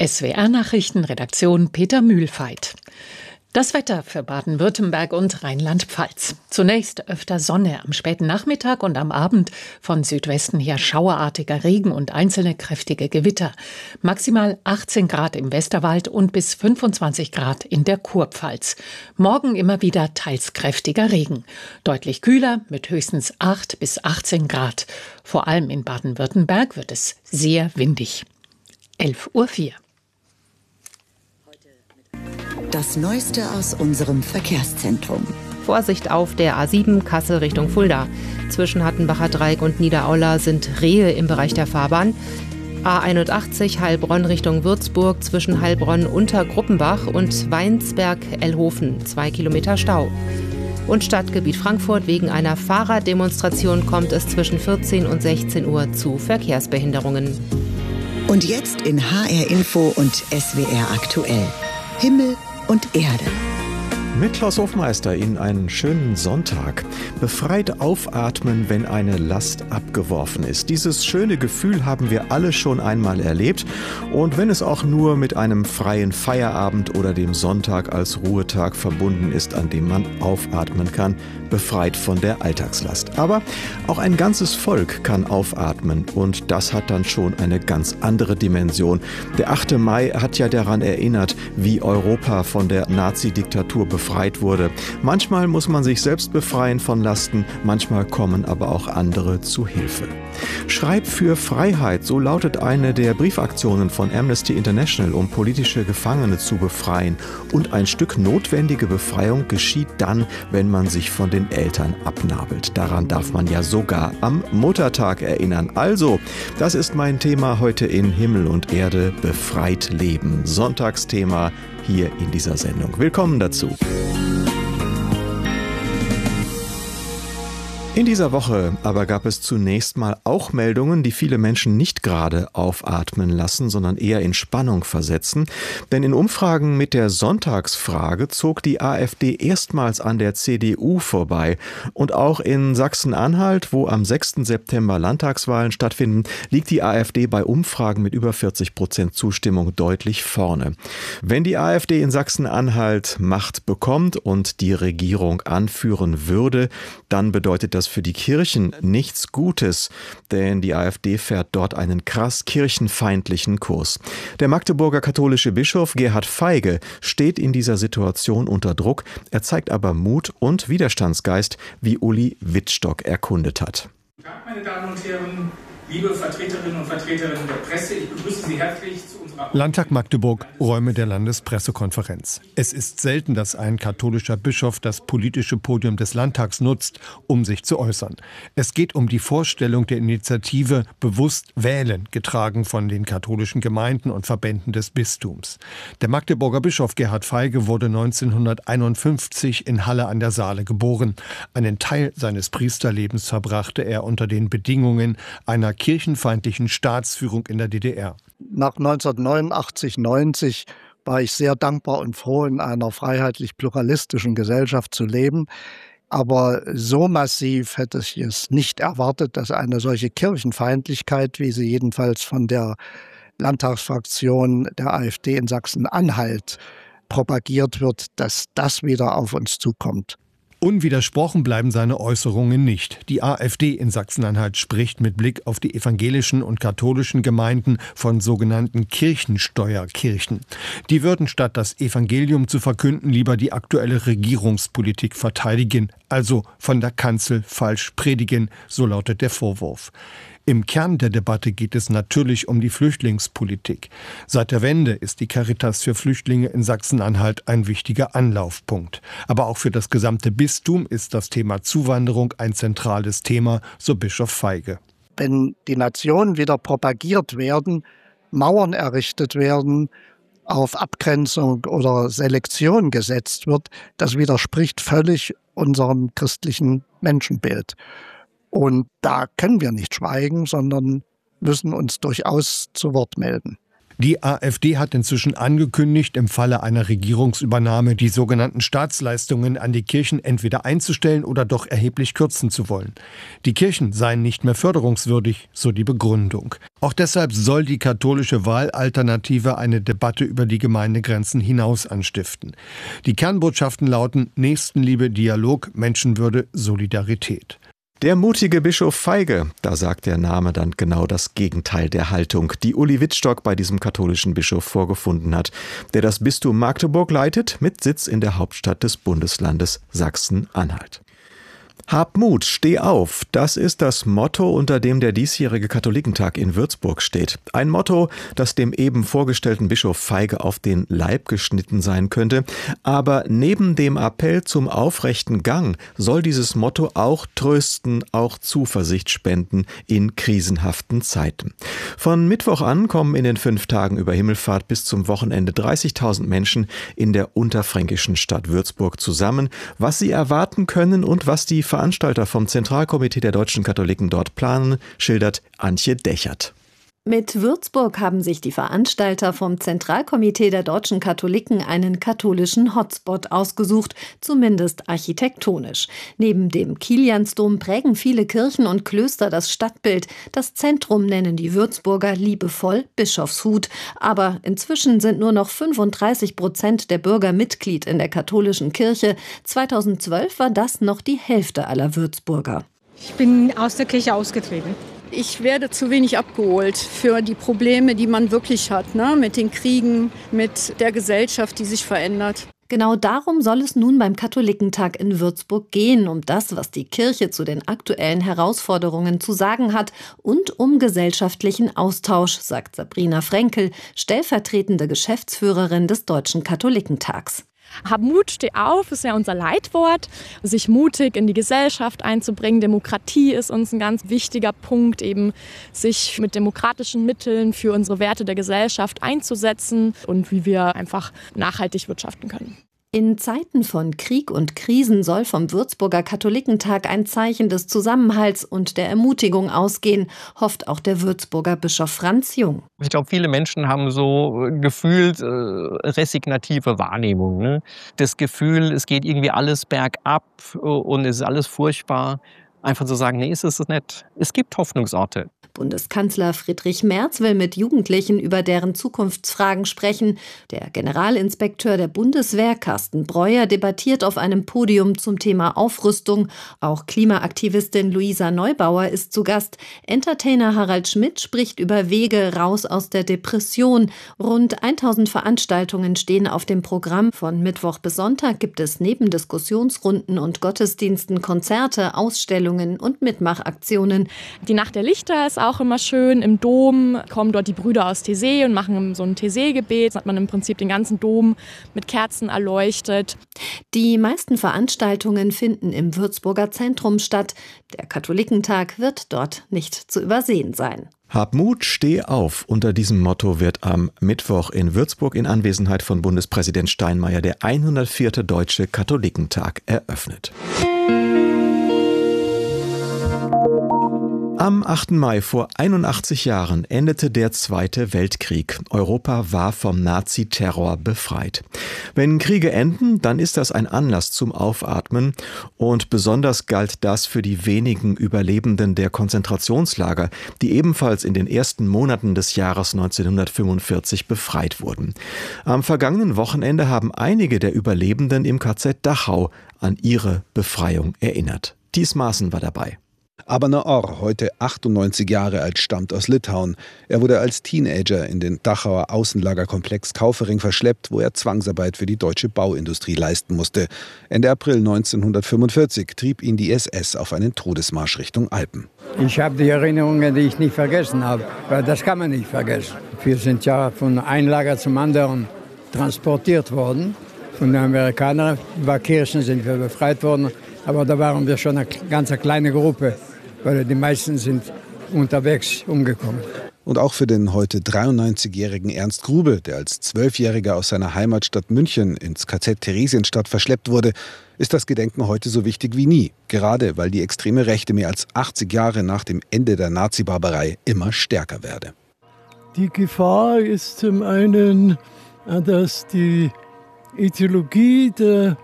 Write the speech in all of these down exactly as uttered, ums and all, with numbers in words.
S W R-Nachrichten, Redaktion Peter Mühlfeit. Das Wetter für Baden-Württemberg und Rheinland-Pfalz. Zunächst öfter Sonne am späten Nachmittag und am Abend. Von Südwesten her schauerartiger Regen und einzelne kräftige Gewitter. Maximal achtzehn Grad im Westerwald und bis fünfundzwanzig Grad in der Kurpfalz. Morgen immer wieder teils kräftiger Regen. Deutlich kühler mit höchstens acht bis achtzehn Grad. Vor allem in Baden-Württemberg wird es sehr windig. elf Uhr vier. Das Neueste aus unserem Verkehrszentrum. Vorsicht auf der A sieben Kassel Richtung Fulda. Zwischen Hattenbacher Dreieck und Niederaula sind Rehe im Bereich der Fahrbahn. A einundachtzig Heilbronn Richtung Würzburg zwischen Heilbronn unter Gruppenbach und Weinsberg-Ellhofen. Zwei Kilometer Stau. Und Stadtgebiet Frankfurt: wegen einer Fahrraddemonstration kommt es zwischen vierzehn und sechzehn Uhr zu Verkehrsbehinderungen. Und jetzt in H R Info und S W R aktuell. Himmel und Erde. Mit Klaus Hofmeister Ihnen einen schönen Sonntag. Befreit aufatmen, wenn eine Last abgeworfen ist. Dieses schöne Gefühl haben wir alle schon einmal erlebt. Und wenn es auch nur mit einem freien Feierabend oder dem Sonntag als Ruhetag verbunden ist, an dem man aufatmen kann, befreit von der Alltagslast. Aber auch ein ganzes Volk kann aufatmen. Und das hat dann schon eine ganz andere Dimension. Der achte Mai hat ja daran erinnert, wie Europa von der Nazi-Diktatur befreit befreit wurde. Manchmal muss man sich selbst befreien von Lasten, manchmal kommen aber auch andere zu Hilfe. Schreib für Freiheit, so lautet eine der Briefaktionen von Amnesty International, um politische Gefangene zu befreien. Und ein Stück notwendige Befreiung geschieht dann, wenn man sich von den Eltern abnabelt. Daran darf man ja sogar am Muttertag erinnern. Also, das ist mein Thema heute in Himmel und Erde: befreit leben. Sonntagsthema hier in dieser Sendung. Willkommen dazu. In dieser Woche aber gab es zunächst mal auch Meldungen, die viele Menschen nicht gerade aufatmen lassen, sondern eher in Spannung versetzen. Denn in Umfragen mit der Sonntagsfrage zog die AfD erstmals an der C D U vorbei. Und auch in Sachsen-Anhalt, wo am sechsten September Landtagswahlen stattfinden, liegt die AfD bei Umfragen mit über vierzig Prozent Zustimmung deutlich vorne. Wenn die AfD in Sachsen-Anhalt Macht bekommt und die Regierung anführen würde, dann bedeutet das für die Kirchen nichts Gutes, denn die AfD fährt dort einen krass kirchenfeindlichen Kurs. Der Magdeburger katholische Bischof Gerhard Feige steht in dieser Situation unter Druck. Er zeigt aber Mut und Widerstandsgeist, wie Uli Wittstock erkundet hat. Guten Tag, meine Damen und Herren, liebe Vertreterinnen und Vertreter der Presse, ich begrüße Sie herzlich zu unserer... Landtag Magdeburg, Räume der Landespressekonferenz. Es ist selten, dass ein katholischer Bischof das politische Podium des Landtags nutzt, um sich zu äußern. Es geht um die Vorstellung der Initiative Bewusst wählen, getragen von den katholischen Gemeinden und Verbänden des Bistums. Der Magdeburger Bischof Gerhard Feige wurde neunzehnhunderteinundfünfzig in Halle an der Saale geboren. Einen Teil seines Priesterlebens verbrachte er unter den Bedingungen einer kirchenfeindlichen Staatsführung in der D D R. Nach neunzehnhundertneunundachtzig, neunzig war ich sehr dankbar und froh, in einer freiheitlich-pluralistischen Gesellschaft zu leben. Aber so massiv hätte ich es nicht erwartet, dass eine solche Kirchenfeindlichkeit, wie sie jedenfalls von der Landtagsfraktion der AfD in Sachsen-Anhalt propagiert wird, dass das wieder auf uns zukommt. Unwidersprochen bleiben seine Äußerungen nicht. Die AfD in Sachsen-Anhalt spricht mit Blick auf die evangelischen und katholischen Gemeinden von sogenannten Kirchensteuerkirchen. Die würden statt das Evangelium zu verkünden lieber die aktuelle Regierungspolitik verteidigen, also von der Kanzel falsch predigen, so lautet der Vorwurf. Im Kern der Debatte geht es natürlich um die Flüchtlingspolitik. Seit der Wende ist die Caritas für Flüchtlinge in Sachsen-Anhalt ein wichtiger Anlaufpunkt. Aber auch für das gesamte Bistum ist das Thema Zuwanderung ein zentrales Thema, so Bischof Feige. Wenn die Nationen wieder propagiert werden, Mauern errichtet werden, auf Abgrenzung oder Selektion gesetzt wird, das widerspricht völlig unserem christlichen Menschenbild. Und da können wir nicht schweigen, sondern müssen uns durchaus zu Wort melden. Die AfD hat inzwischen angekündigt, im Falle einer Regierungsübernahme die sogenannten Staatsleistungen an die Kirchen entweder einzustellen oder doch erheblich kürzen zu wollen. Die Kirchen seien nicht mehr förderungswürdig, so die Begründung. Auch deshalb soll die katholische Wahlalternative eine Debatte über die Gemeindegrenzen hinaus anstiften. Die Kernbotschaften lauten Nächstenliebe, Dialog, Menschenwürde, Solidarität. Der mutige Bischof Feige, da sagt der Name dann genau das Gegenteil der Haltung, die Uli Wittstock bei diesem katholischen Bischof vorgefunden hat, der das Bistum Magdeburg leitet, mit Sitz in der Hauptstadt des Bundeslandes Sachsen-Anhalt. Hab Mut, steh auf, das ist das Motto, unter dem der diesjährige Katholikentag in Würzburg steht. Ein Motto, das dem eben vorgestellten Bischof Feige auf den Leib geschnitten sein könnte. Aber neben dem Appell zum aufrechten Gang soll dieses Motto auch trösten, auch Zuversicht spenden in krisenhaften Zeiten. Von Mittwoch an kommen in den fünf Tagen über Himmelfahrt bis zum Wochenende dreißigtausend Menschen in der unterfränkischen Stadt Würzburg zusammen. Was sie erwarten können und was die Veranstalter vom Zentralkomitee der deutschen Katholiken dort planen, schildert Antje Dechert. Mit Würzburg haben sich die Veranstalter vom Zentralkomitee der deutschen Katholiken einen katholischen Hotspot ausgesucht, zumindest architektonisch. Neben dem Kiliansdom prägen viele Kirchen und Klöster das Stadtbild. Das Zentrum nennen die Würzburger liebevoll Bischofshut. Aber inzwischen sind nur noch fünfunddreißig Prozent der Bürger Mitglied in der katholischen Kirche. zweitausendzwölf war das noch die Hälfte aller Würzburger. Ich bin aus der Kirche ausgetreten. Ich werde zu wenig abgeholt für die Probleme, die man wirklich hat, ne? Mit den Kriegen, mit der Gesellschaft, die sich verändert. Genau darum soll es nun beim Katholikentag in Würzburg gehen, um das, was die Kirche zu den aktuellen Herausforderungen zu sagen hat und um gesellschaftlichen Austausch, sagt Sabrina Frenkel, stellvertretende Geschäftsführerin des Deutschen Katholikentags. Hab Mut, steh auf, ist ja unser Leitwort. Sich mutig in die Gesellschaft einzubringen. Demokratie ist uns ein ganz wichtiger Punkt, eben sich mit demokratischen Mitteln für unsere Werte der Gesellschaft einzusetzen und wie wir einfach nachhaltig wirtschaften können. In Zeiten von Krieg und Krisen soll vom Würzburger Katholikentag ein Zeichen des Zusammenhalts und der Ermutigung ausgehen, hofft auch der Würzburger Bischof Franz Jung. Ich glaube, viele Menschen haben so gefühlt äh, resignative Wahrnehmung. Ne? Das Gefühl, es geht irgendwie alles bergab und es ist alles furchtbar. Einfach zu sagen, nee, ist es nicht. Es gibt Hoffnungsorte. Bundeskanzler Friedrich Merz will mit Jugendlichen über deren Zukunftsfragen sprechen. Der Generalinspekteur der Bundeswehr, Carsten Breuer, debattiert auf einem Podium zum Thema Aufrüstung. Auch Klimaaktivistin Luisa Neubauer ist zu Gast. Entertainer Harald Schmidt spricht über Wege raus aus der Depression. Rund tausend Veranstaltungen stehen auf dem Programm. Von Mittwoch bis Sonntag gibt es neben Diskussionsrunden und Gottesdiensten Konzerte, Ausstellungen und Mitmachaktionen. Die Nacht der Lichter ist auch immer schön. Im Dom kommen dort die Brüder aus Taizé und machen so ein Taizé-Gebet. Da hat man im Prinzip den ganzen Dom mit Kerzen erleuchtet. Die meisten Veranstaltungen finden im Würzburger Zentrum statt. Der Katholikentag wird dort nicht zu übersehen sein. Hab Mut, steh auf. Unter diesem Motto wird am Mittwoch in Würzburg in Anwesenheit von Bundespräsident Steinmeier der hundertvierte Deutsche Katholikentag eröffnet. Am achten Mai vor einundachtzig Jahren endete der Zweite Weltkrieg. Europa war vom Naziterror befreit. Wenn Kriege enden, dann ist das ein Anlass zum Aufatmen. Und besonders galt das für die wenigen Überlebenden der Konzentrationslager, die ebenfalls in den ersten Monaten des Jahres neunzehnhundertfünfundvierzig befreit wurden. Am vergangenen Wochenende haben einige der Überlebenden im K Z Dachau an ihre Befreiung erinnert. Thies Maaßen war dabei. Abner Orr, heute achtundneunzig Jahre alt, stammt aus Litauen. Er wurde als Teenager in den Dachauer Außenlagerkomplex Kaufering verschleppt, wo er Zwangsarbeit für die deutsche Bauindustrie leisten musste. Ende April neunzehnhundertfünfundvierzig trieb ihn die S S auf einen Todesmarsch Richtung Alpen. Ich habe die Erinnerungen, die ich nicht vergessen habe, weil das kann man nicht vergessen. Wir sind ja von einem Lager zum anderen transportiert worden. Von den Amerikanern, über Kirchen sind wir befreit worden, aber da waren wir schon eine ganz kleine Gruppe, weil die meisten sind unterwegs umgekommen. Und auch für den heute dreiundneunzigjährigen Ernst Grube, der als Zwölfjähriger aus seiner Heimatstadt München ins K Z Theresienstadt verschleppt wurde, ist das Gedenken heute so wichtig wie nie. Gerade weil die extreme Rechte mehr als achtzig Jahre nach dem Ende der Nazi-Barbarei immer stärker werde. Die Gefahr ist zum einen, dass die Ideologie der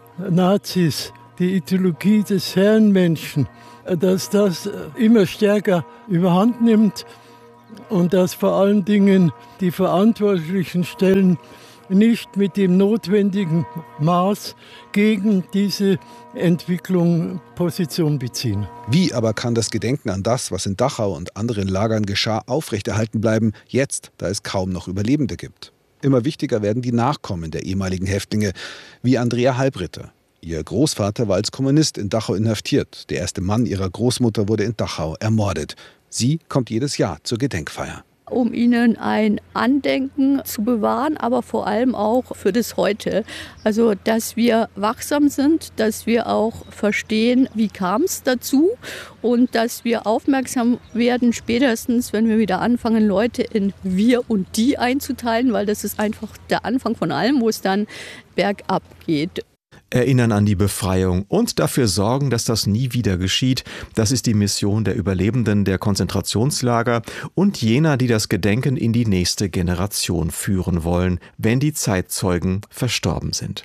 Nazis, die Ideologie des Herrenmenschen, dass das immer stärker überhand nimmt und dass vor allen Dingen die verantwortlichen Stellen nicht mit dem notwendigen Maß gegen diese Entwicklung Position beziehen. Wie aber kann das Gedenken an das, was in Dachau und anderen Lagern geschah, aufrechterhalten bleiben, jetzt, da es kaum noch Überlebende gibt? Immer wichtiger werden die Nachkommen der ehemaligen Häftlinge, wie Andrea Halbritter. Ihr Großvater war als Kommunist in Dachau inhaftiert. Der erste Mann ihrer Großmutter wurde in Dachau ermordet. Sie kommt jedes Jahr zur Gedenkfeier. Um ihnen ein Andenken zu bewahren, aber vor allem auch für das Heute. Also, dass wir wachsam sind, dass wir auch verstehen, wie kam es dazu und dass wir aufmerksam werden, spätestens, wenn wir wieder anfangen, Leute in wir und die einzuteilen, weil das ist einfach der Anfang von allem, wo es dann bergab geht. Erinnern an die Befreiung und dafür sorgen, dass das nie wieder geschieht. Das ist die Mission der Überlebenden der Konzentrationslager und jener, die das Gedenken in die nächste Generation führen wollen, wenn die Zeitzeugen verstorben sind.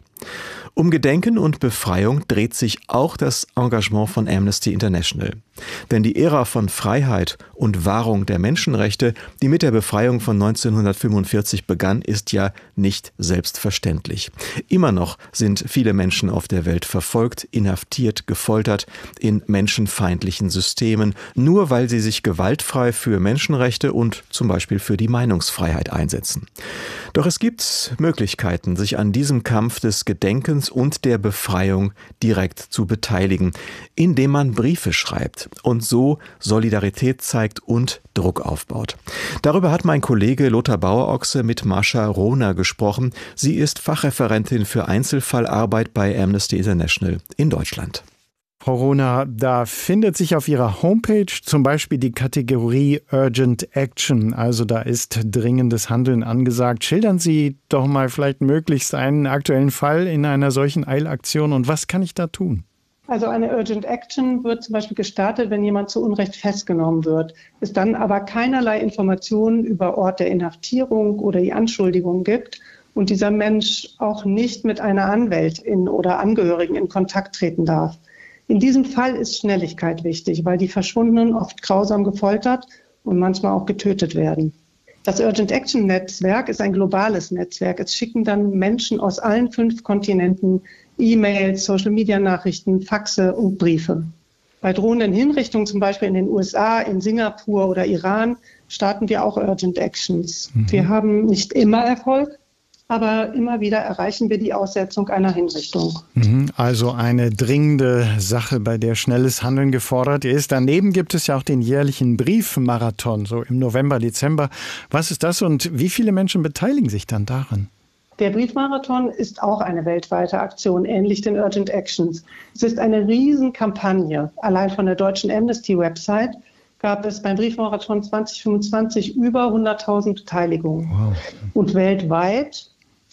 Um Gedenken und Befreiung dreht sich auch das Engagement von Amnesty International. Denn die Ära von Freiheit und Wahrung der Menschenrechte, die mit der Befreiung von neunzehnhundertfünfundvierzig begann, ist ja nicht selbstverständlich. Immer noch sind viele Menschen auf der Welt verfolgt, inhaftiert, gefoltert in menschenfeindlichen Systemen, nur weil sie sich gewaltfrei für Menschenrechte und zum Beispiel für die Meinungsfreiheit einsetzen. Doch es gibt Möglichkeiten, sich an diesem Kampf des Gedenkens und der Befreiung direkt zu beteiligen, indem man Briefe schreibt und so Solidarität zeigt und Druck aufbaut. Darüber hat mein Kollege Lothar Bauerochse mit Mascha Rohner gesprochen. Sie ist Fachreferentin für Einzelfallarbeit bei Amnesty International in Deutschland. Frau Rohner, da findet sich auf Ihrer Homepage zum Beispiel die Kategorie Urgent Action, also da ist dringendes Handeln angesagt. Schildern Sie doch mal vielleicht möglichst einen aktuellen Fall in einer solchen Eilaktion und was kann ich da tun? Also eine Urgent Action wird zum Beispiel gestartet, wenn jemand zu Unrecht festgenommen wird, es dann aber keinerlei Informationen über Ort der Inhaftierung oder die Anschuldigung gibt und dieser Mensch auch nicht mit einer Anwältin oder Angehörigen in Kontakt treten darf. In diesem Fall ist Schnelligkeit wichtig, weil die Verschwundenen oft grausam gefoltert und manchmal auch getötet werden. Das Urgent Action Netzwerk ist ein globales Netzwerk. Es schicken dann Menschen aus allen fünf Kontinenten E-Mails, Social-Media-Nachrichten, Faxe und Briefe. Bei drohenden Hinrichtungen, zum Beispiel in den U S A, in Singapur oder Iran, starten wir auch Urgent Actions. Mhm. Wir haben nicht immer Erfolg, aber immer wieder erreichen wir die Aussetzung einer Hinrichtung. Also eine dringende Sache, bei der schnelles Handeln gefordert ist. Daneben gibt es ja auch den jährlichen Briefmarathon, so im November, Dezember. Was ist das und wie viele Menschen beteiligen sich dann daran? Der Briefmarathon ist auch eine weltweite Aktion, ähnlich den Urgent Actions. Es ist eine Riesenkampagne. Allein von der deutschen Amnesty-Website gab es beim Briefmarathon zwanzig fünfundzwanzig über hunderttausend Beteiligungen. Wow. Und weltweit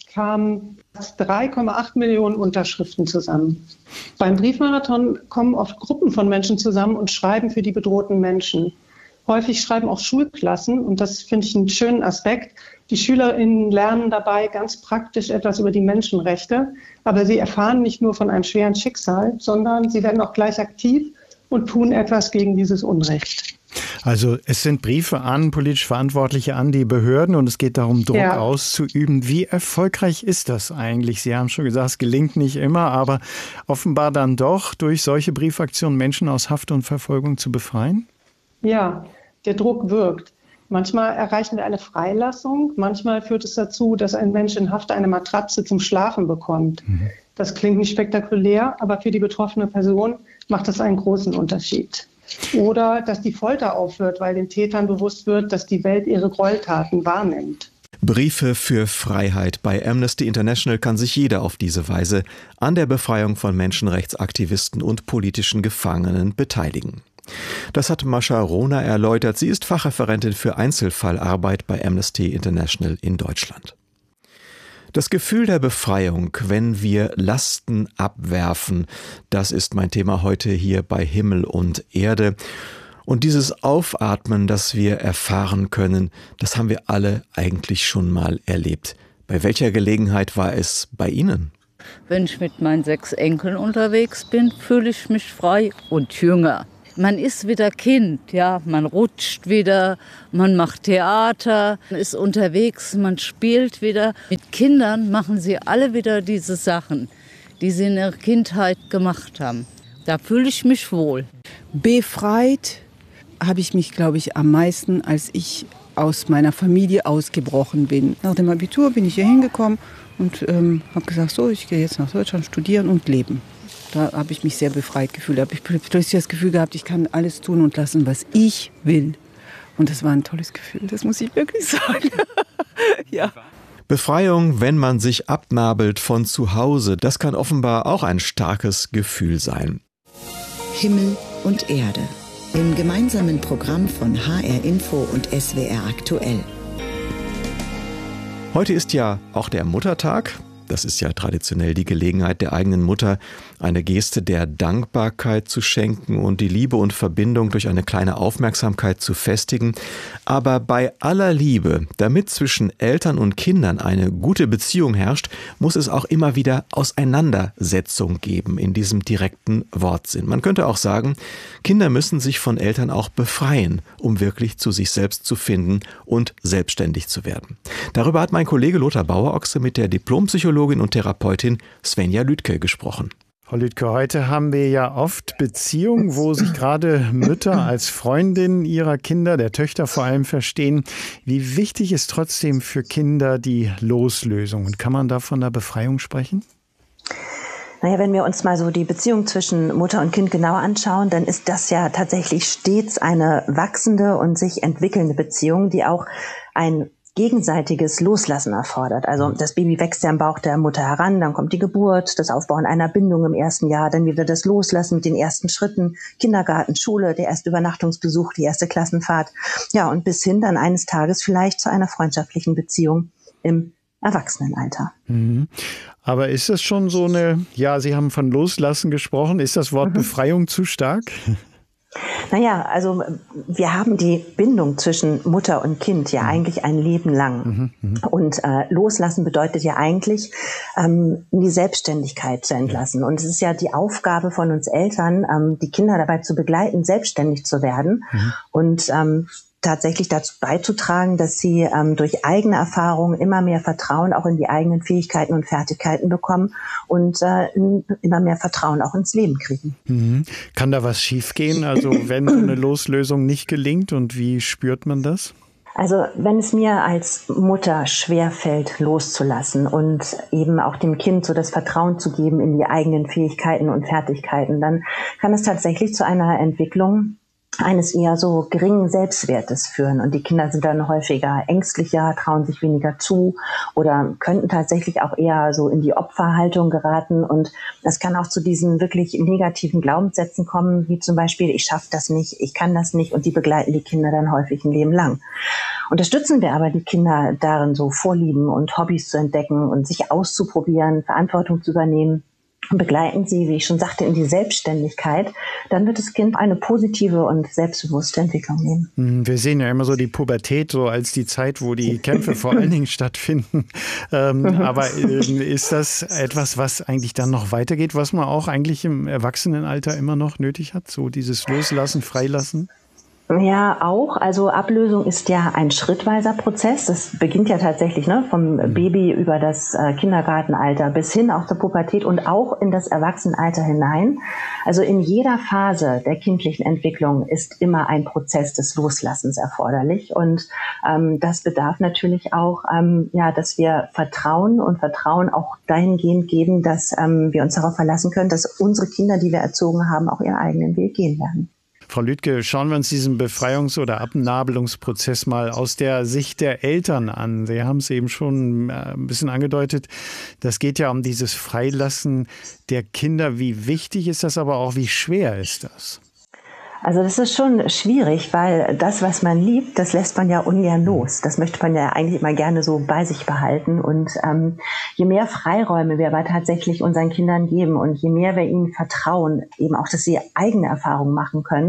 kamen drei Komma acht Millionen Unterschriften zusammen. Beim Briefmarathon kommen oft Gruppen von Menschen zusammen und schreiben für die bedrohten Menschen. Häufig schreiben auch Schulklassen und das finde ich einen schönen Aspekt. Die SchülerInnen lernen dabei ganz praktisch etwas über die Menschenrechte, aber sie erfahren nicht nur von einem schweren Schicksal, sondern sie werden auch gleich aktiv und tun etwas gegen dieses Unrecht. Also es sind Briefe an politisch Verantwortliche, an die Behörden und es geht darum, Druck ja. auszuüben. Wie erfolgreich ist das eigentlich? Sie haben schon gesagt, es gelingt nicht immer, aber offenbar dann doch durch solche Briefaktionen Menschen aus Haft und Verfolgung zu befreien? Ja, der Druck wirkt. Manchmal erreichen wir eine Freilassung, manchmal führt es dazu, dass ein Mensch in Haft eine Matratze zum Schlafen bekommt. Mhm. Das klingt nicht spektakulär, aber für die betroffene Person macht das einen großen Unterschied. Oder dass die Folter aufhört, weil den Tätern bewusst wird, dass die Welt ihre Gräueltaten wahrnimmt. Briefe für Freiheit. Bei Amnesty International kann sich jeder auf diese Weise an der Befreiung von Menschenrechtsaktivisten und politischen Gefangenen beteiligen. Das hat Mascha Rohner erläutert. Sie ist Fachreferentin für Einzelfallarbeit bei Amnesty International in Deutschland. Das Gefühl der Befreiung, wenn wir Lasten abwerfen, das ist mein Thema heute hier bei Himmel und Erde. Und dieses Aufatmen, das wir erfahren können, das haben wir alle eigentlich schon mal erlebt. Bei welcher Gelegenheit war es bei Ihnen? Wenn ich mit meinen sechs Enkeln unterwegs bin, fühle ich mich frei und jünger. Man ist wieder Kind, ja, man rutscht wieder, man macht Theater, man ist unterwegs, man spielt wieder. Mit Kindern machen sie alle wieder diese Sachen, die sie in ihrer Kindheit gemacht haben. Da fühle ich mich wohl. Befreit habe ich mich, glaube ich, am meisten, als ich aus meiner Familie ausgebrochen bin. Nach dem Abitur bin ich hier hingekommen und ähm, habe gesagt, so, ich gehe jetzt nach Deutschland studieren und leben. Da habe ich mich sehr befreit gefühlt. Da habe ich plötzlich das Gefühl gehabt, ich kann alles tun und lassen, was ich will. Und das war ein tolles Gefühl, das muss ich wirklich sagen. Ja. Befreiung, wenn man sich abnabelt von zu Hause, das kann offenbar auch ein starkes Gefühl sein. Himmel und Erde. Im gemeinsamen Programm von H R Info und S W R aktuell. Heute ist ja auch der Muttertag. Das ist ja traditionell die Gelegenheit der eigenen Mutter, eine Geste der Dankbarkeit zu schenken und die Liebe und Verbindung durch eine kleine Aufmerksamkeit zu festigen. Aber bei aller Liebe, damit zwischen Eltern und Kindern eine gute Beziehung herrscht, muss es auch immer wieder Auseinandersetzung geben in diesem direkten Wortsinn. Man könnte auch sagen, Kinder müssen sich von Eltern auch befreien, um wirklich zu sich selbst zu finden und selbstständig zu werden. Darüber hat mein Kollege Lothar Bauerochse mit der Diplompsychologin und Therapeutin Svenja Lüdke gesprochen. Frau Lüdke, heute haben wir ja oft Beziehungen, wo sich gerade Mütter als Freundin ihrer Kinder, der Töchter vor allem, verstehen. Wie wichtig ist trotzdem für Kinder die Loslösung? Und kann man da von der Befreiung sprechen? Naja, wenn wir uns mal so die Beziehung zwischen Mutter und Kind genauer anschauen, dann ist das ja tatsächlich stets eine wachsende und sich entwickelnde Beziehung, die auch ein gegenseitiges Loslassen erfordert. Also das Baby wächst ja im Bauch der Mutter heran, dann kommt die Geburt, das Aufbauen einer Bindung im ersten Jahr, dann wieder das Loslassen mit den ersten Schritten, Kindergarten, Schule, der erste Übernachtungsbesuch, die erste Klassenfahrt. Ja, und bis hin dann eines Tages vielleicht zu einer freundschaftlichen Beziehung im Erwachsenenalter. Mhm. Aber ist das schon so eine, ja, Sie haben von Loslassen gesprochen, ist das Wort mhm. Befreiung zu stark? Naja, also wir haben die Bindung zwischen Mutter und Kind ja eigentlich ein Leben lang. Mhm, und äh, loslassen bedeutet ja eigentlich, ähm, in die Selbstständigkeit zu entlassen. Und es ist ja die Aufgabe von uns Eltern, ähm, die Kinder dabei zu begleiten, selbstständig zu werden. Mhm. Und ähm, tatsächlich dazu beizutragen, dass sie ähm, durch eigene Erfahrungen immer mehr Vertrauen auch in die eigenen Fähigkeiten und Fertigkeiten bekommen und äh, immer mehr Vertrauen auch ins Leben kriegen. Mhm. Kann da was schiefgehen, also wenn so eine Loslösung nicht gelingt, und wie spürt man das? Also wenn es mir als Mutter schwerfällt, loszulassen und eben auch dem Kind so das Vertrauen zu geben in die eigenen Fähigkeiten und Fertigkeiten, dann kann es tatsächlich zu einer Entwicklung eines eher so geringen Selbstwertes führen. Und die Kinder sind dann häufiger ängstlicher, trauen sich weniger zu oder könnten tatsächlich auch eher so in die Opferhaltung geraten. Und das kann auch zu diesen wirklich negativen Glaubenssätzen kommen, wie zum Beispiel, ich schaffe das nicht, ich kann das nicht. Und die begleiten die Kinder dann häufig ein Leben lang. Unterstützen wir aber die Kinder darin, so Vorlieben und Hobbys zu entdecken und sich auszuprobieren, Verantwortung zu übernehmen, begleiten sie, wie ich schon sagte, in die Selbstständigkeit, dann wird das Kind eine positive und selbstbewusste Entwicklung nehmen. Wir sehen ja immer so die Pubertät so als die Zeit, wo die Kämpfe vor allen Dingen stattfinden. Ähm, aber äh, ist das etwas, was eigentlich dann noch weitergeht, was man auch eigentlich im Erwachsenenalter immer noch nötig hat? So dieses Loslassen, Freilassen? Ja, auch. Also Ablösung ist ja ein schrittweiser Prozess. Das beginnt ja tatsächlich ne, vom Baby über das äh, Kindergartenalter bis hin auch zur Pubertät und auch in das Erwachsenenalter hinein. Also in jeder Phase der kindlichen Entwicklung ist immer ein Prozess des Loslassens erforderlich. Und ähm, das bedarf natürlich auch, ähm, ja, dass wir Vertrauen und Vertrauen auch dahingehend geben, dass ähm, wir uns darauf verlassen können, dass unsere Kinder, die wir erzogen haben, auch ihren eigenen Weg gehen werden. Frau Lüdke, schauen wir uns diesen Befreiungs- oder Abnabelungsprozess mal aus der Sicht der Eltern an. Sie haben es eben schon ein bisschen angedeutet. Das geht ja um dieses Freilassen der Kinder. Wie wichtig ist das, aber auch wie schwer ist das? Also das ist schon schwierig, weil das, was man liebt, das lässt man ja ungern los. Das möchte man ja eigentlich immer gerne so bei sich behalten. Und ähm, je mehr Freiräume wir aber tatsächlich unseren Kindern geben und je mehr wir ihnen vertrauen, eben auch, dass sie eigene Erfahrungen machen können,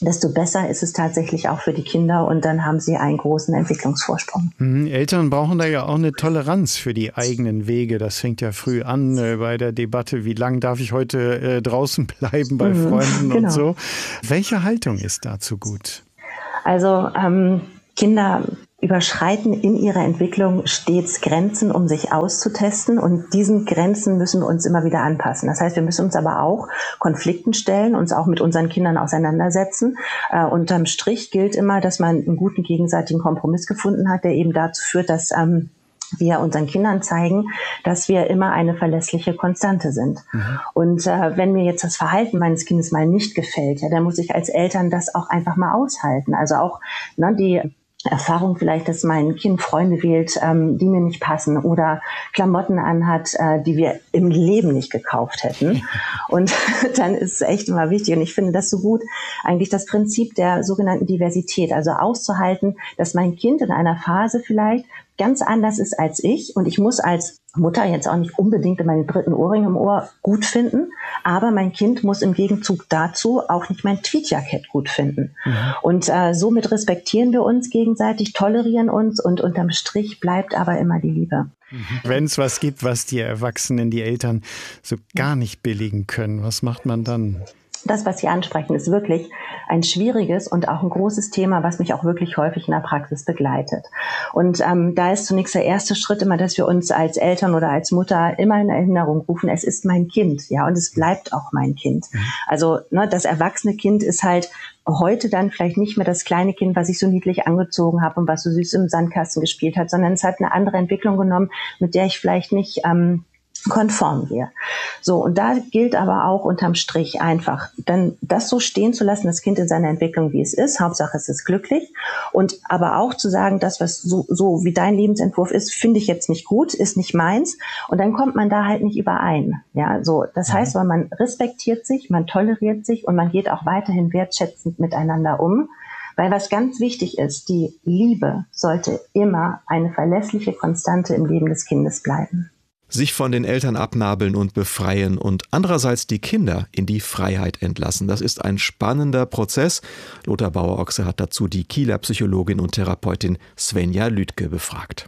desto besser ist es tatsächlich auch für die Kinder und dann haben sie einen großen Entwicklungsvorsprung. Mhm, Eltern brauchen da ja auch eine Toleranz für die eigenen Wege. Das fängt ja früh an äh, bei der Debatte, wie lange darf ich heute äh, draußen bleiben bei mhm, Freunden genau. und so. Welche Haltung ist dazu gut? Also ähm, Kinder überschreiten in ihrer Entwicklung stets Grenzen, um sich auszutesten und diesen Grenzen müssen wir uns immer wieder anpassen. Das heißt, wir müssen uns aber auch Konflikten stellen, uns auch mit unseren Kindern auseinandersetzen. Äh, unterm Strich gilt immer, dass man einen guten gegenseitigen Kompromiss gefunden hat, der eben dazu führt, dass ähm, wir unseren Kindern zeigen, dass wir immer eine verlässliche Konstante sind. Mhm. Und äh, wenn mir jetzt das Verhalten meines Kindes mal nicht gefällt, ja, dann muss ich als Eltern das auch einfach mal aushalten. Also auch ne, die Erfahrung vielleicht, dass mein Kind Freunde wählt, ähm, die mir nicht passen oder Klamotten anhat, äh, die wir im Leben nicht gekauft hätten. Und dann ist es echt immer wichtig. Und ich finde das so gut, eigentlich das Prinzip der sogenannten Diversität, also auszuhalten, dass mein Kind in einer Phase vielleicht ganz anders ist als ich und ich muss als Mutter jetzt auch nicht unbedingt meinen dritten Ohrring im Ohr gut finden, aber mein Kind muss im Gegenzug dazu auch nicht mein Tweetjackett gut finden. Mhm. Und äh, somit respektieren wir uns gegenseitig, tolerieren uns und unterm Strich bleibt aber immer die Liebe. Wenn es was gibt, was die Erwachsenen, die Eltern so gar nicht billigen können, was macht man dann? Das, was Sie ansprechen, ist wirklich ein schwieriges und auch ein großes Thema, was mich auch wirklich häufig in der Praxis begleitet. Und ähm, da ist zunächst der erste Schritt immer, dass wir uns als Eltern oder als Mutter immer in Erinnerung rufen, es ist mein Kind, ja, und es bleibt auch mein Kind. Also ne, das erwachsene Kind ist halt heute dann vielleicht nicht mehr das kleine Kind, was ich so niedlich angezogen habe und was so süß im Sandkasten gespielt hat, sondern es hat eine andere Entwicklung genommen, mit der ich vielleicht nicht ähm, konform gehe. So, und da gilt aber auch unterm Strich einfach, dann das so stehen zu lassen, das Kind in seiner Entwicklung, wie es ist, Hauptsache es ist glücklich und aber auch zu sagen, das, was so, so wie dein Lebensentwurf ist, finde ich jetzt nicht gut, ist nicht meins und dann kommt man da halt nicht überein. Ja, so, das heißt, weil man respektiert sich, man toleriert sich und man geht auch weiterhin wertschätzend miteinander um. Weil was ganz wichtig ist, die Liebe sollte immer eine verlässliche Konstante im Leben des Kindes bleiben. Sich von den Eltern abnabeln und befreien und andererseits die Kinder in die Freiheit entlassen. Das ist ein spannender Prozess. Lothar Bauer-Ochse hat dazu die Kieler Psychologin und Therapeutin Svenja Lüdke befragt.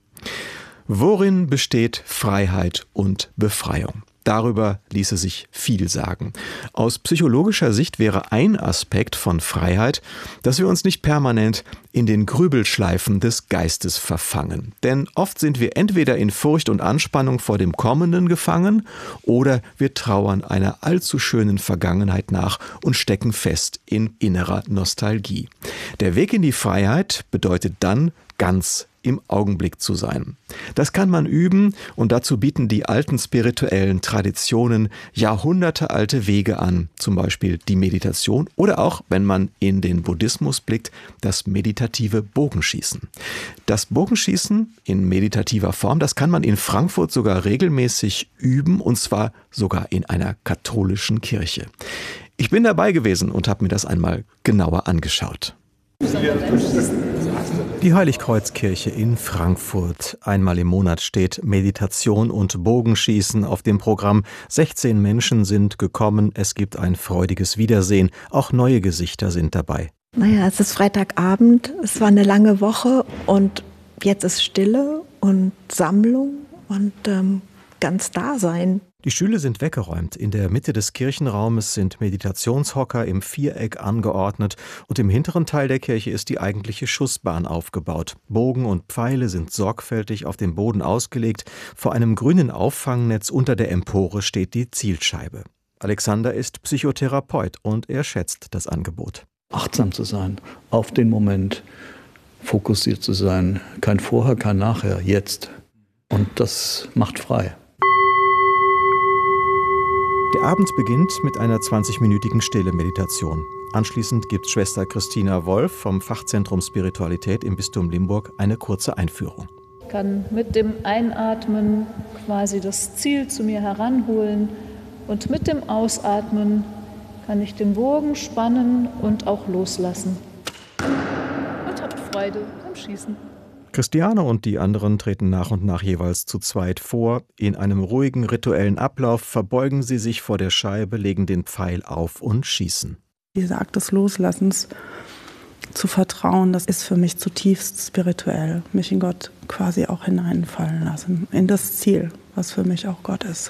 Worin besteht Freiheit und Befreiung? Darüber ließe sich viel sagen. Aus psychologischer Sicht wäre ein Aspekt von Freiheit, dass wir uns nicht permanent in den Grübelschleifen des Geistes verfangen. Denn oft sind wir entweder in Furcht und Anspannung vor dem Kommenden gefangen oder wir trauern einer allzu schönen Vergangenheit nach und stecken fest in innerer Nostalgie. Der Weg in die Freiheit bedeutet dann, ganz im Augenblick zu sein. Das kann man üben und dazu bieten die alten spirituellen Traditionen jahrhundertealte Wege an, zum Beispiel die Meditation oder auch, wenn man in den Buddhismus blickt, das meditative Bogenschießen. Das Bogenschießen in meditativer Form, das kann man in Frankfurt sogar regelmäßig üben und zwar sogar in einer katholischen Kirche. Ich bin dabei gewesen und habe mir das einmal genauer angeschaut. Die Heiligkreuzkirche in Frankfurt. Einmal im Monat steht Meditation und Bogenschießen auf dem Programm. sechzehn Menschen sind gekommen. Es gibt ein freudiges Wiedersehen. Auch neue Gesichter sind dabei. Naja, es ist Freitagabend. Es war eine lange Woche und jetzt ist Stille und Sammlung und ähm, ganz Dasein. Die Stühle sind weggeräumt. In der Mitte des Kirchenraumes sind Meditationshocker im Viereck angeordnet und im hinteren Teil der Kirche ist die eigentliche Schussbahn aufgebaut. Bogen und Pfeile sind sorgfältig auf dem Boden ausgelegt. Vor einem grünen Auffangnetz unter der Empore steht die Zielscheibe. Alexander ist Psychotherapeut und er schätzt das Angebot. Achtsam zu sein, auf den Moment fokussiert zu sein. Kein Vorher, kein Nachher, jetzt. Und das macht frei. Der Abend beginnt mit einer zwanzigminütigen Stille-Meditation. Anschließend gibt Schwester Christina Wolf vom Fachzentrum Spiritualität im Bistum Limburg eine kurze Einführung. Ich kann mit dem Einatmen quasi das Ziel zu mir heranholen und mit dem Ausatmen kann ich den Bogen spannen und auch loslassen. Und habt Freude beim Schießen. Christiane und die anderen treten nach und nach jeweils zu zweit vor. In einem ruhigen rituellen Ablauf verbeugen sie sich vor der Scheibe, legen den Pfeil auf und schießen. Dieser Akt des Loslassens, zu vertrauen, das ist für mich zutiefst spirituell. Mich in Gott quasi auch hineinfallen lassen, in das Ziel, was für mich auch Gott ist.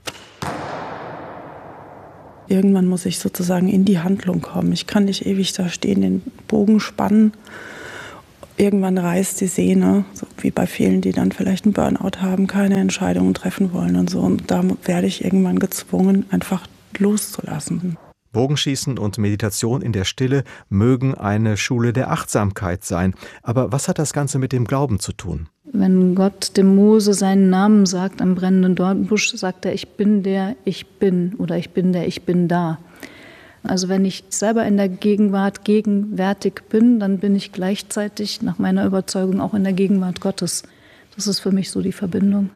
Irgendwann muss ich sozusagen in die Handlung kommen. Ich kann nicht ewig da stehen, den Bogen spannen. Irgendwann reißt die Sehne, so wie bei vielen, die dann vielleicht einen Burnout haben, keine Entscheidungen treffen wollen und so. Und da werde ich irgendwann gezwungen, einfach loszulassen. Bogenschießen und Meditation in der Stille mögen eine Schule der Achtsamkeit sein. Aber was hat das Ganze mit dem Glauben zu tun? Wenn Gott dem Mose seinen Namen sagt am brennenden Dornbusch, sagt er, ich bin der, ich bin, oder ich bin der, ich bin da. Also wenn ich selber in der Gegenwart gegenwärtig bin, dann bin ich gleichzeitig nach meiner Überzeugung auch in der Gegenwart Gottes. Das ist für mich so die Verbindung.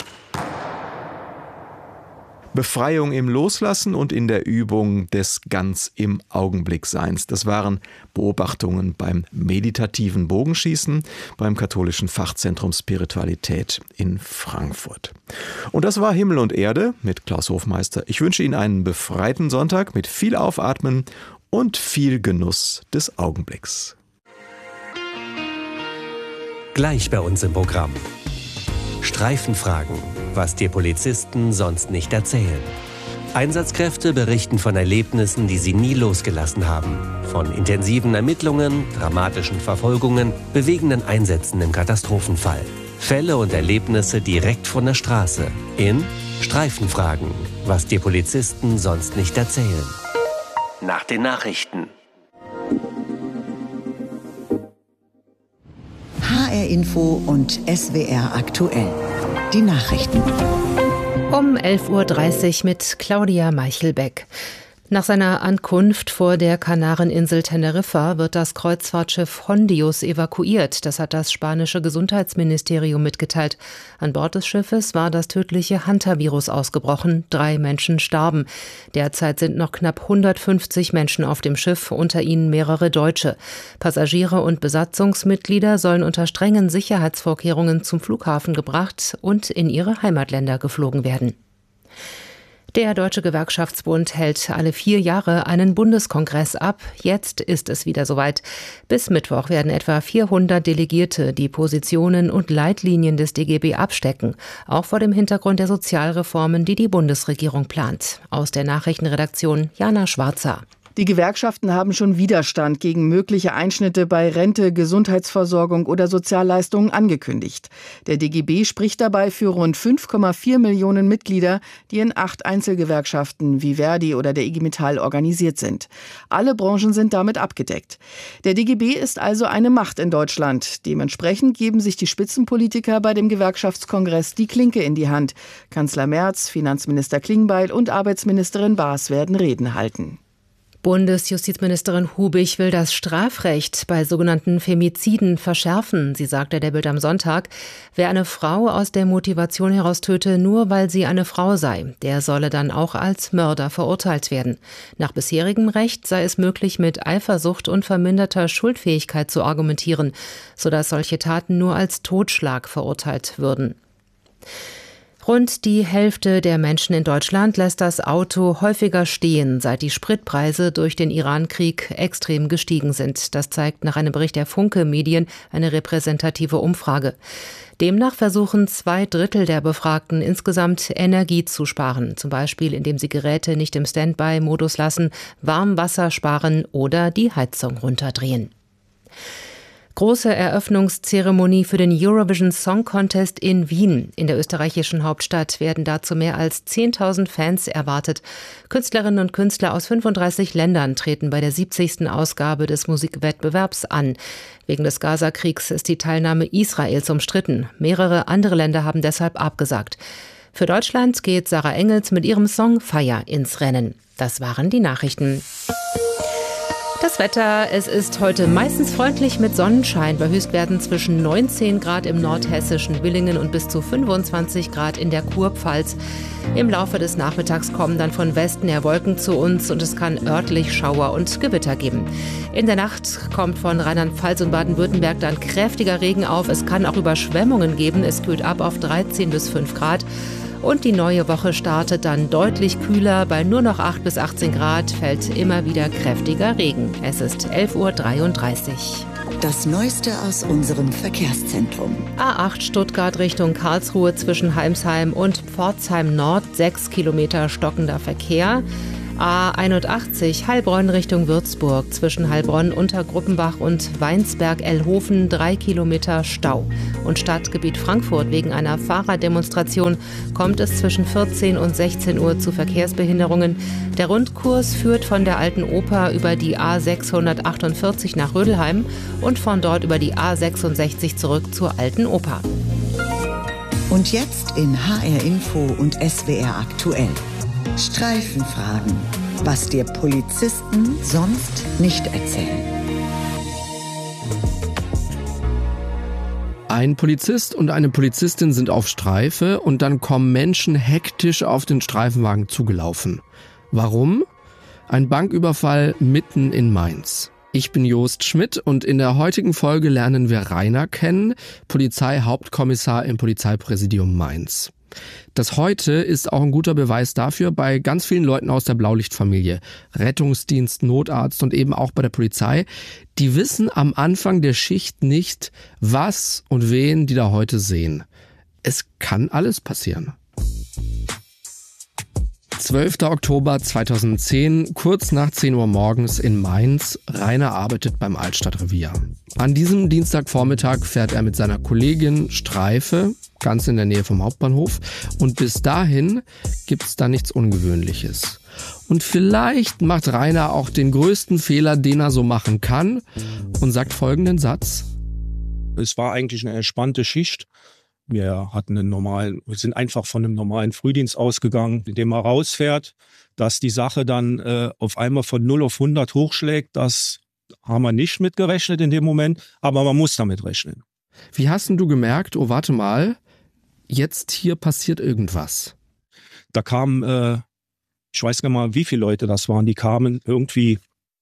Befreiung im Loslassen und in der Übung des ganz im Augenblickseins. Das waren Beobachtungen beim meditativen Bogenschießen beim katholischen Fachzentrum Spiritualität in Frankfurt. Und das war Himmel und Erde mit Klaus Hofmeister. Ich wünsche Ihnen einen befreiten Sonntag mit viel Aufatmen und viel Genuss des Augenblicks. Gleich bei uns im Programm. Streifenfragen, was dir Polizisten sonst nicht erzählen. Einsatzkräfte berichten von Erlebnissen, die sie nie losgelassen haben. Von intensiven Ermittlungen, dramatischen Verfolgungen, bewegenden Einsätzen im Katastrophenfall. Fälle und Erlebnisse direkt von der Straße. In Streifenfragen, was dir Polizisten sonst nicht erzählen. Nach den Nachrichten. H R Info und S W R aktuell. Die Nachrichten. Um elf Uhr dreißig mit Claudia Meichelbeck. Nach seiner Ankunft vor der Kanareninsel Teneriffa wird das Kreuzfahrtschiff Hondius evakuiert. Das hat das spanische Gesundheitsministerium mitgeteilt. An Bord des Schiffes war das tödliche Hantavirus ausgebrochen. Drei Menschen starben. Derzeit sind noch knapp hundertfünfzig Menschen auf dem Schiff, unter ihnen mehrere Deutsche. Passagiere und Besatzungsmitglieder sollen unter strengen Sicherheitsvorkehrungen zum Flughafen gebracht und in ihre Heimatländer geflogen werden. Der Deutsche Gewerkschaftsbund hält alle vier Jahre einen Bundeskongress ab. Jetzt ist es wieder soweit. Bis Mittwoch werden etwa vierhundert Delegierte die Positionen und Leitlinien des D G B abstecken, auch vor dem Hintergrund der Sozialreformen, die die Bundesregierung plant. Aus der Nachrichtenredaktion Jana Schwarzer. Die Gewerkschaften haben schon Widerstand gegen mögliche Einschnitte bei Rente, Gesundheitsversorgung oder Sozialleistungen angekündigt. Der D G B spricht dabei für rund fünf Komma vier Millionen Mitglieder, die in acht Einzelgewerkschaften wie Verdi oder der I G Metall organisiert sind. Alle Branchen sind damit abgedeckt. Der D G B ist also eine Macht in Deutschland. Dementsprechend geben sich die Spitzenpolitiker bei dem Gewerkschaftskongress die Klinke in die Hand. Kanzler Merz, Finanzminister Klingbeil und Arbeitsministerin Baas werden Reden halten. Bundesjustizministerin Hubig will das Strafrecht bei sogenannten Femiziden verschärfen. Sie sagte der Bild am Sonntag, wer eine Frau aus der Motivation heraus töte, nur weil sie eine Frau sei, der solle dann auch als Mörder verurteilt werden. Nach bisherigem Recht sei es möglich, mit Eifersucht und verminderter Schuldfähigkeit zu argumentieren, sodass solche Taten nur als Totschlag verurteilt würden. Rund die Hälfte der Menschen in Deutschland lässt das Auto häufiger stehen, seit die Spritpreise durch den Iran-Krieg extrem gestiegen sind. Das zeigt nach einem Bericht der Funke-Medien eine repräsentative Umfrage. Demnach versuchen zwei Drittel der Befragten insgesamt Energie zu sparen, zum Beispiel indem sie Geräte nicht im Standby-Modus lassen, Warmwasser sparen oder die Heizung runterdrehen. Große Eröffnungszeremonie für den Eurovision Song Contest in Wien. In der österreichischen Hauptstadt werden dazu mehr als zehntausend Fans erwartet. Künstlerinnen und Künstler aus fünfunddreißig Ländern treten bei der siebzigsten Ausgabe des Musikwettbewerbs an. Wegen des Gaza-Kriegs ist die Teilnahme Israels umstritten. Mehrere andere Länder haben deshalb abgesagt. Für Deutschland geht Sarah Engels mit ihrem Song Fire ins Rennen. Das waren die Nachrichten. Das Wetter, es ist heute meistens freundlich mit Sonnenschein bei Höchstwerten zwischen neunzehn Grad im nordhessischen Willingen und bis zu fünfundzwanzig Grad in der Kurpfalz. Im Laufe des Nachmittags kommen dann von Westen her Wolken zu uns und es kann örtlich Schauer und Gewitter geben. In der Nacht kommt von Rheinland-Pfalz und Baden-Württemberg dann kräftiger Regen auf. Es kann auch Überschwemmungen geben. Es kühlt ab auf dreizehn bis fünf Grad. Und die neue Woche startet dann deutlich kühler. Bei nur noch acht bis achtzehn Grad fällt immer wieder kräftiger Regen. Es ist elf Uhr dreiunddreißig. Das Neueste aus unserem Verkehrszentrum. A acht Stuttgart Richtung Karlsruhe zwischen Heimsheim und Pforzheim Nord, sechs Kilometer stockender Verkehr. A einundachtzig Heilbronn Richtung Würzburg zwischen Heilbronn, Untergruppenbach und Weinsberg-Ellhofen, drei Kilometer Stau. Und Stadtgebiet Frankfurt wegen einer Fahrraddemonstration kommt es zwischen vierzehn und sechzehn Uhr zu Verkehrsbehinderungen. Der Rundkurs führt von der Alten Oper über die A sechshundertachtundvierzig nach Rödelheim und von dort über die A sechsundsechzig zurück zur Alten Oper. Und jetzt in H R Info und S W R aktuell. Streifenfragen, was dir Polizisten sonst nicht erzählen. Ein Polizist und eine Polizistin sind auf Streife und dann kommen Menschen hektisch auf den Streifenwagen zugelaufen. Warum? Ein Banküberfall mitten in Mainz. Ich bin Jost Schmidt und in der heutigen Folge lernen wir Rainer kennen, Polizeihauptkommissar im Polizeipräsidium Mainz. Das heute ist auch ein guter Beweis dafür bei ganz vielen Leuten aus der Blaulichtfamilie, Rettungsdienst, Notarzt und eben auch bei der Polizei. Die wissen am Anfang der Schicht nicht, was und wen die da heute sehen. Es kann alles passieren. zwölfter Oktober zweitausendzehn, kurz nach zehn Uhr morgens in Mainz. Rainer arbeitet beim Altstadtrevier. An diesem Dienstagvormittag fährt er mit seiner Kollegin Streife, ganz in der Nähe vom Hauptbahnhof. Und bis dahin gibt's da nichts Ungewöhnliches. Und vielleicht macht Rainer auch den größten Fehler, den er so machen kann, und sagt folgenden Satz. Es war eigentlich eine entspannte Schicht. Wir hatten einen normalen, wir sind einfach von einem normalen Frühdienst ausgegangen, in dem man rausfährt, dass die Sache dann äh, auf einmal von null auf hundert hochschlägt. Das haben wir nicht mitgerechnet in dem Moment, aber man muss damit rechnen. Wie hast denn du gemerkt, oh warte mal, jetzt hier passiert irgendwas? Da kamen, äh, ich weiß gar nicht mal, wie viele Leute das waren, die kamen irgendwie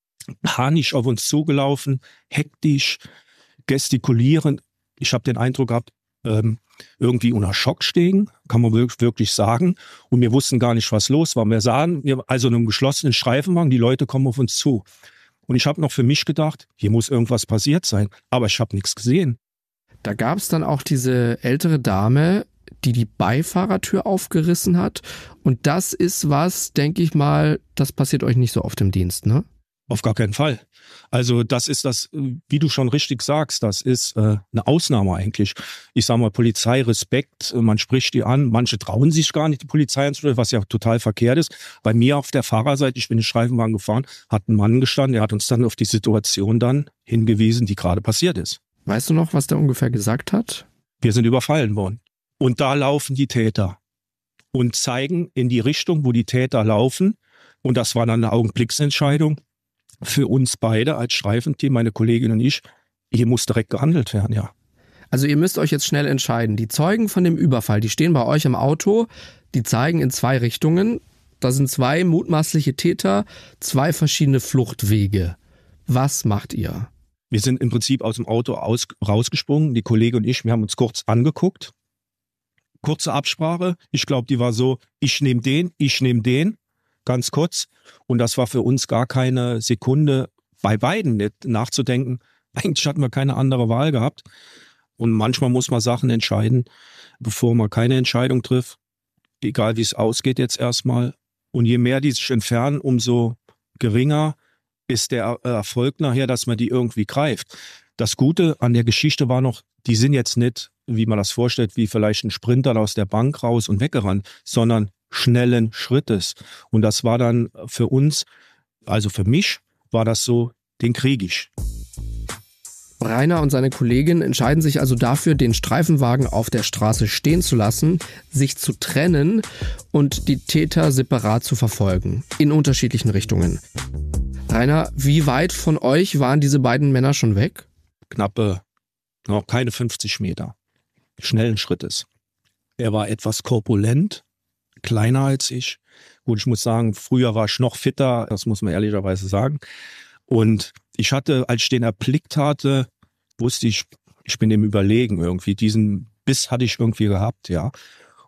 panisch auf uns zugelaufen, hektisch, gestikulierend. Ich habe den Eindruck gehabt, ähm, irgendwie unter Schock stehen, kann man wirklich sagen. Und wir wussten gar nicht, was los war. Wir sahen, wir, also in einem geschlossenen Streifenwagen, die Leute kommen auf uns zu. Und ich habe noch für mich gedacht, hier muss irgendwas passiert sein. Aber ich habe nichts gesehen. Da gab es dann auch diese ältere Dame, die die Beifahrertür aufgerissen hat. Und das ist was, denke ich mal, das passiert euch nicht so oft im Dienst, ne? Auf gar keinen Fall. Also das ist das, wie du schon richtig sagst, das ist äh, eine Ausnahme eigentlich. Ich sage mal, Polizei, Respekt, man spricht die an, manche trauen sich gar nicht, die Polizei anzusprechen, was ja total verkehrt ist. Bei mir auf der Fahrerseite, ich bin den Streifenwagen gefahren, hat ein Mann gestanden, der hat uns dann auf die Situation dann hingewiesen, die gerade passiert ist. Weißt du noch, was der ungefähr gesagt hat? Wir sind überfallen worden. Und da laufen die Täter und zeigen in die Richtung, wo die Täter laufen. Und das war dann eine Augenblicksentscheidung. Für uns beide als Streifenteam, meine Kollegin und ich, hier muss direkt gehandelt werden, ja. Also ihr müsst euch jetzt schnell entscheiden. Die Zeugen von dem Überfall, die stehen bei euch im Auto, die zeigen in zwei Richtungen. Da sind zwei mutmaßliche Täter, zwei verschiedene Fluchtwege. Was macht ihr? Wir sind im Prinzip aus dem Auto aus, rausgesprungen, die Kollegin und ich, wir haben uns kurz angeguckt. Kurze Absprache, ich glaube, die war so, ich nehme den, ich nehme den. Ganz kurz. Und das war für uns gar keine Sekunde bei beiden nicht nachzudenken. Eigentlich hatten wir keine andere Wahl gehabt. Und manchmal muss man Sachen entscheiden, bevor man keine Entscheidung trifft. Egal wie es ausgeht jetzt erstmal. Und je mehr die sich entfernen, umso geringer ist der Erfolg nachher, dass man die irgendwie greift. Das Gute an der Geschichte war noch, die sind jetzt nicht, wie man das vorstellt, wie vielleicht ein Sprinter aus der Bank raus und weggerannt, sondern schnellen Schrittes. Und das war dann für uns, also für mich, war das so, den krieg ich. Rainer und seine Kollegin entscheiden sich also dafür, den Streifenwagen auf der Straße stehen zu lassen, sich zu trennen und die Täter separat zu verfolgen, in unterschiedlichen Richtungen. Rainer, wie weit von euch waren diese beiden Männer schon weg? Knappe, noch keine fünfzig Meter. Schnellen Schrittes. Er war etwas korpulent, kleiner als ich. Gut, ich muss sagen, früher war ich noch fitter, das muss man ehrlicherweise sagen. Und ich hatte, als ich den erblickt hatte, wusste ich, ich bin dem überlegen irgendwie. Diesen Biss hatte ich irgendwie gehabt, ja.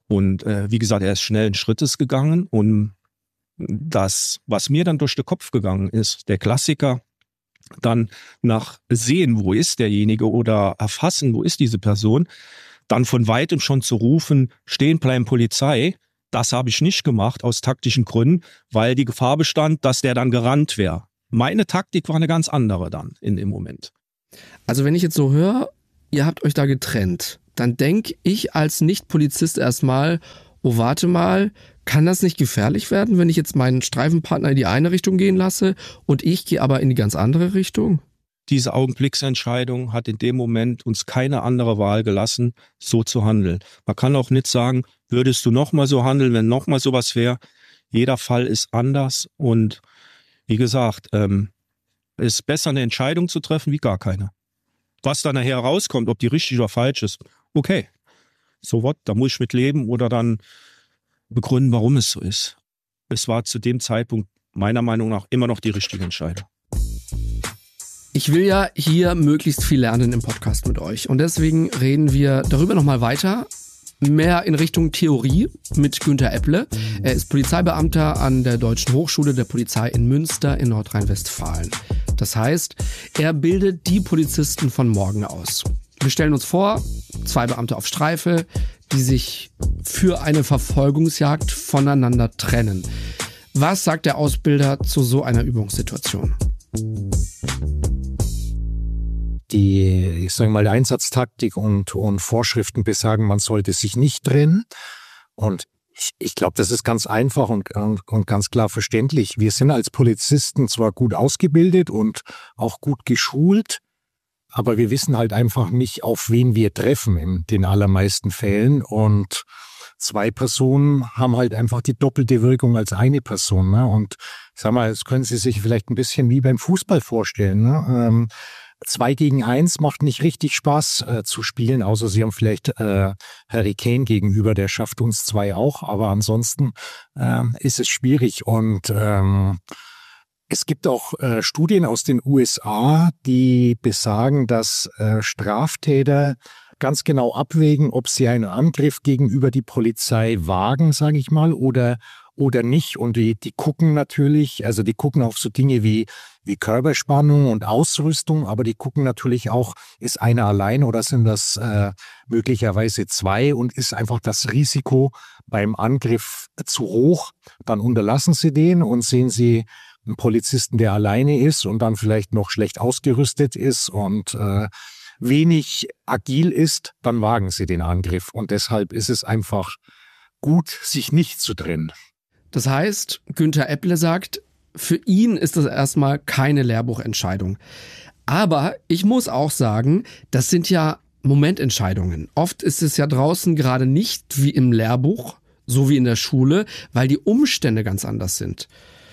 Und äh, wie gesagt, er ist schnellen Schrittes gegangen und das, was mir dann durch den Kopf gegangen ist, der Klassiker, dann nach sehen, wo ist derjenige oder erfassen, wo ist diese Person, dann von weitem schon zu rufen, stehen bleiben Polizei, das habe ich nicht gemacht aus taktischen Gründen, weil die Gefahr bestand, dass der dann gerannt wäre. Meine Taktik war eine ganz andere dann in dem Moment. Also wenn ich jetzt so höre, ihr habt euch da getrennt, dann denke ich als Nicht-Polizist erstmal, oh warte mal, kann das nicht gefährlich werden, wenn ich jetzt meinen Streifenpartner in die eine Richtung gehen lasse und ich gehe aber in die ganz andere Richtung? Diese Augenblicksentscheidung hat in dem Moment uns keine andere Wahl gelassen, so zu handeln. Man kann auch nicht sagen, würdest du nochmal so handeln, wenn nochmal sowas wäre. Jeder Fall ist anders und wie gesagt, ähm, ist besser eine Entscheidung zu treffen wie gar keine. Was dann nachher rauskommt, ob die richtig oder falsch ist, okay, so what, da muss ich mit leben oder dann begründen, warum es so ist. Es war zu dem Zeitpunkt meiner Meinung nach immer noch die richtige Entscheidung. Ich will ja hier möglichst viel lernen im Podcast mit euch und deswegen reden wir darüber nochmal weiter, mehr in Richtung Theorie mit Günther Epple. Er ist Polizeibeamter an der Deutschen Hochschule der Polizei in Münster in Nordrhein-Westfalen. Das heißt, er bildet die Polizisten von morgen aus. Wir stellen uns vor, zwei Beamte auf Streife, die sich für eine Verfolgungsjagd voneinander trennen. Was sagt der Ausbilder zu so einer Übungssituation? Die, ich sage mal, Einsatztaktik und, und Vorschriften besagen, man sollte sich nicht trennen. Und ich, ich glaube, das ist ganz einfach und, und, und ganz klar verständlich. Wir sind als Polizisten zwar gut ausgebildet und auch gut geschult, aber wir wissen halt einfach nicht, auf wen wir treffen in den allermeisten Fällen. Und zwei Personen haben halt einfach die doppelte Wirkung als eine Person. Ne? Und ich sag mal, das können Sie sich vielleicht ein bisschen wie beim Fußball vorstellen. Ne? Ähm, zwei gegen eins macht nicht richtig Spaß äh, zu spielen, außer Sie haben vielleicht äh, Harry Kane gegenüber, der schafft uns zwei auch. Aber ansonsten äh, ist es schwierig. Und ähm, es gibt auch äh, Studien aus den U S A, die besagen, dass äh, Straftäter ganz genau abwägen, ob sie einen Angriff gegenüber die Polizei wagen, sage ich mal, oder oder nicht. Und die die gucken natürlich, also die gucken auf so Dinge wie wie Körperspannung und Ausrüstung, aber die gucken natürlich auch, ist einer allein oder sind das äh, möglicherweise zwei und ist einfach das Risiko beim Angriff zu hoch, dann unterlassen sie den und sehen sie einen Polizisten, der alleine ist und dann vielleicht noch schlecht ausgerüstet ist und äh, wenig agil ist, dann wagen sie den Angriff. Und deshalb ist es einfach gut, sich nicht zu trennen. Das heißt, Günther Epple sagt, für ihn ist das erstmal keine Lehrbuchentscheidung. Aber ich muss auch sagen, das sind ja Momententscheidungen. Oft ist es ja draußen gerade nicht wie im Lehrbuch, so wie in der Schule, weil die Umstände ganz anders sind.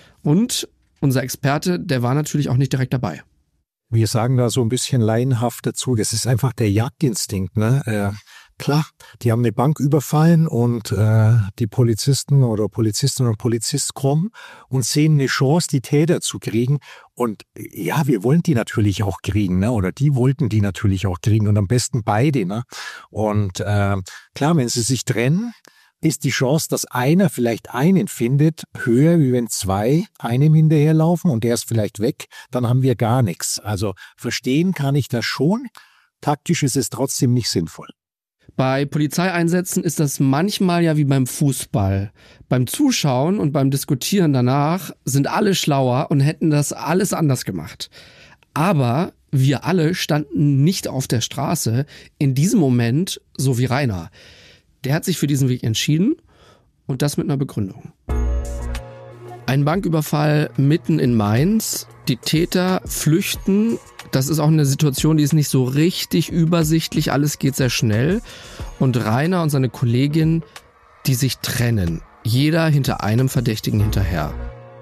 Und unser Experte, der war natürlich auch nicht direkt dabei. Wir sagen da so ein bisschen laienhaft dazu, das ist einfach der Jagdinstinkt. Ne? Äh, klar, die haben eine Bank überfallen und äh, die Polizisten oder Polizistinnen und Polizist kommen und sehen eine Chance, die Täter zu kriegen. Und ja, wir wollen die natürlich auch kriegen, ne? Oder die wollten die natürlich auch kriegen und am besten beide. Ne? Und äh, klar, wenn sie sich trennen, ist die Chance, dass einer vielleicht einen findet, höher, wie wenn zwei einem hinterherlaufen und der ist vielleicht weg, dann haben wir gar nichts. Also verstehen kann ich das schon, taktisch ist es trotzdem nicht sinnvoll. Bei Polizeieinsätzen ist das manchmal ja wie beim Fußball. Beim Zuschauen und beim Diskutieren danach sind alle schlauer und hätten das alles anders gemacht. Aber wir alle standen nicht auf der Straße, in diesem Moment so wie Rainer. Der hat sich für diesen Weg entschieden und das mit einer Begründung. Ein Banküberfall mitten in Mainz. Die Täter flüchten. Das ist auch eine Situation, die ist nicht so richtig übersichtlich. Alles geht sehr schnell. Und Rainer und seine Kollegin, die sich trennen. Jeder hinter einem Verdächtigen hinterher.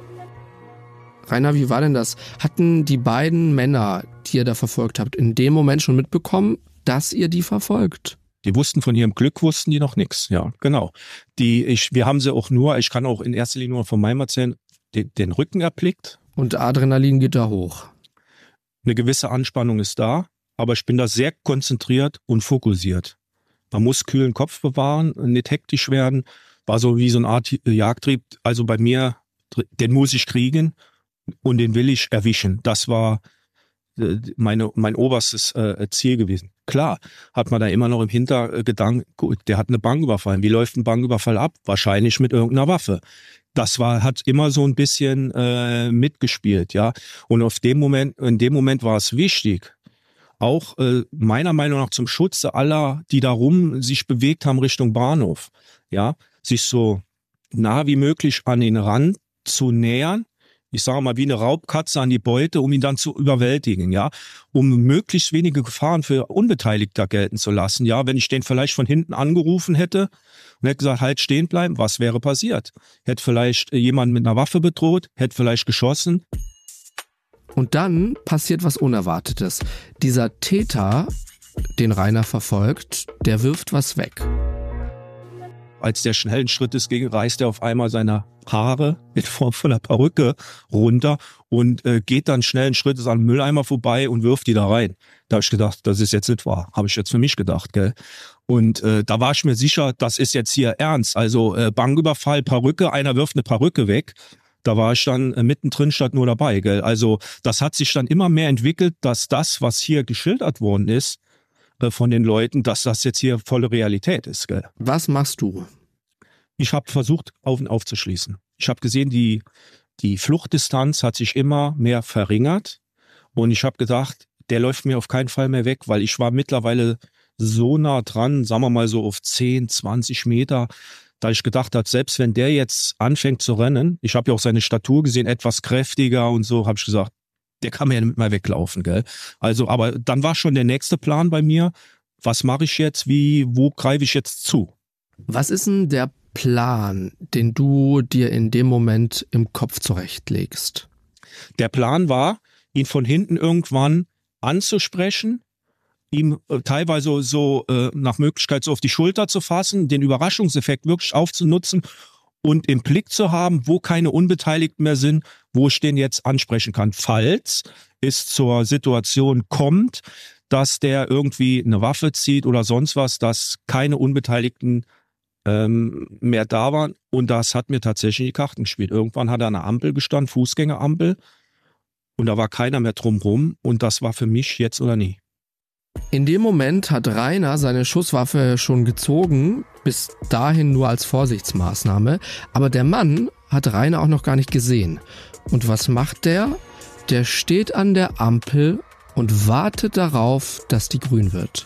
Rainer, wie war denn das? Hatten die beiden Männer, die ihr da verfolgt habt, in dem Moment schon mitbekommen, dass ihr die verfolgt? Die wussten von ihrem Glück, wussten die noch nichts. Ja, genau. Die, ich, wir haben sie auch nur, ich kann auch in erster Linie nur von meinem erzählen, den, den Rücken erblickt. Und Adrenalin geht da hoch. Eine gewisse Anspannung ist da, aber ich bin da sehr konzentriert und fokussiert. Man muss kühlen Kopf bewahren, nicht hektisch werden. War so wie so eine Art Jagdtrieb. Also bei mir, den muss ich kriegen und den will ich erwischen. Das war meine, mein oberstes äh, Ziel gewesen. Klar, hat man da immer noch im Hintergedanken, gut, der hat eine Bank überfallen. Wie läuft ein Banküberfall ab? Wahrscheinlich mit irgendeiner Waffe. Das war, hat immer so ein bisschen äh, mitgespielt, ja. Und auf dem Moment, in dem Moment war es wichtig, auch äh, meiner Meinung nach zum Schutze aller, die darum sich bewegt haben Richtung Bahnhof, ja, sich so nah wie möglich an den Rand zu nähern. Ich sage mal, wie eine Raubkatze an die Beute, um ihn dann zu überwältigen, ja, um möglichst wenige Gefahren für Unbeteiligter gelten zu lassen, ja. Wenn ich den vielleicht von hinten angerufen hätte und hätte gesagt, halt stehen bleiben, was wäre passiert? Hätte vielleicht jemand mit einer Waffe bedroht, hätte vielleicht geschossen. Und dann passiert was Unerwartetes. Dieser Täter, den Rainer verfolgt, der wirft was weg. Als der schnellen Schrittes ging, reißt er auf einmal seine Haare in Form von einer Perücke runter und äh, geht dann schnellen Schrittes an den Mülleimer vorbei und wirft die da rein. Da habe ich gedacht, das ist jetzt nicht wahr. Habe ich jetzt für mich gedacht, gell? Und äh, da war ich mir sicher, das ist jetzt hier ernst. Also äh, Banküberfall, Perücke, einer wirft eine Perücke weg. Da war ich dann äh, mittendrin statt nur dabei, gell? Also das hat sich dann immer mehr entwickelt, dass das, was hier geschildert worden ist, von den Leuten, dass das jetzt hier volle Realität ist. Gell? Was machst du? Ich habe versucht, auf und aufzuschließen. Ich habe gesehen, die, die Fluchtdistanz hat sich immer mehr verringert und ich habe gedacht, der läuft mir auf keinen Fall mehr weg, weil ich war mittlerweile so nah dran, sagen wir mal so auf zehn, zwanzig Meter, da ich gedacht habe, selbst wenn der jetzt anfängt zu rennen, ich habe ja auch seine Statur gesehen, etwas kräftiger und so, habe ich gesagt, der kann mir ja nicht mehr weglaufen, gell? Also, aber dann war schon der nächste Plan bei mir. Was mache ich jetzt? Wie, wo greife ich jetzt zu? Was ist denn der Plan, den du dir in dem Moment im Kopf zurechtlegst? Der Plan war, ihn von hinten irgendwann anzusprechen, ihm äh, teilweise so äh, nach Möglichkeit so auf die Schulter zu fassen, den Überraschungseffekt wirklich aufzunutzen und im Blick zu haben, wo keine Unbeteiligten mehr sind, wo ich den jetzt ansprechen kann. Falls es zur Situation kommt, dass der irgendwie eine Waffe zieht oder sonst was, dass keine Unbeteiligten ähm, mehr da waren. Und das hat mir tatsächlich die Karten gespielt. Irgendwann hat er an einer Ampel gestanden, Fußgängerampel, und da war keiner mehr drumrum. Und das war für mich jetzt oder nie. In dem Moment hat Rainer seine Schusswaffe schon gezogen, bis dahin nur als Vorsichtsmaßnahme. Aber der Mann hat Rainer auch noch gar nicht gesehen. Und was macht der? Der steht an der Ampel und wartet darauf, dass die grün wird.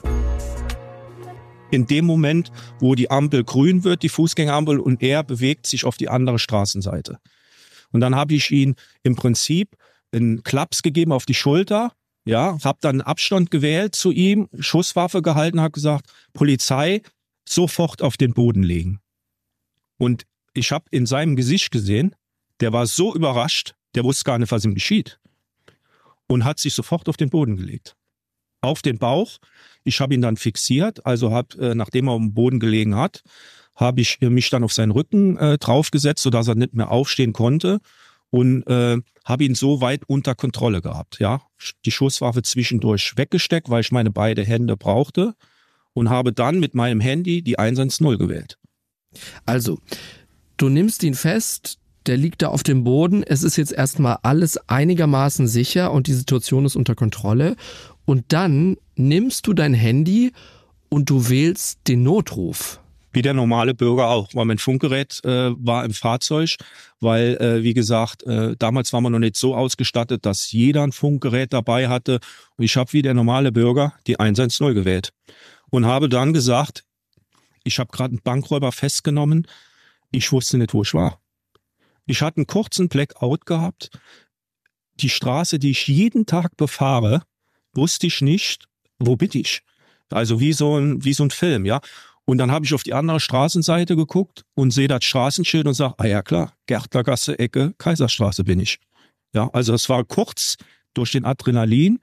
In dem Moment, wo die Ampel grün wird, die Fußgängerampel, und er bewegt sich auf die andere Straßenseite. Und dann habe ich ihn im Prinzip einen Klaps gegeben auf die Schulter. Ja, habe dann Abstand gewählt zu ihm, Schusswaffe gehalten, habe gesagt, Polizei, sofort auf den Boden legen. Und ich habe in seinem Gesicht gesehen, der war so überrascht, der wusste gar nicht, was ihm geschieht. Und hat sich sofort auf den Boden gelegt. Auf den Bauch. Ich habe ihn dann fixiert, also habe, äh, nachdem er auf dem Boden gelegen hat, habe ich mich dann auf seinen Rücken äh, draufgesetzt, sodass er nicht mehr aufstehen konnte. Und äh, habe ihn so weit unter Kontrolle gehabt. Ja, die Schusswaffe zwischendurch weggesteckt, weil ich meine beiden Hände brauchte, und habe dann mit meinem Handy die eins eins null gewählt. Also, du nimmst ihn fest, der liegt da auf dem Boden, es ist jetzt erstmal alles einigermaßen sicher und die Situation ist unter Kontrolle. Und dann nimmst du dein Handy und du wählst den Notruf. Wie der normale Bürger auch, weil mein Funkgerät äh, war im Fahrzeug, weil, äh, wie gesagt, äh, damals war man noch nicht so ausgestattet, dass jeder ein Funkgerät dabei hatte. Und ich habe wie der normale Bürger die eins eins null gewählt und habe dann gesagt, ich habe gerade einen Bankräuber festgenommen, ich wusste nicht, wo ich war. Ich hatte einen kurzen Blackout gehabt. Die Straße, die ich jeden Tag befahre, wusste ich nicht, wo bin ich. Also wie so ein, wie so ein Film, ja. Und dann habe ich auf die andere Straßenseite geguckt und sehe das Straßenschild und sage, ah ja klar, Gärtnergasse, Ecke, Kaiserstraße bin ich. Ja, also es war kurz durch den Adrenalin,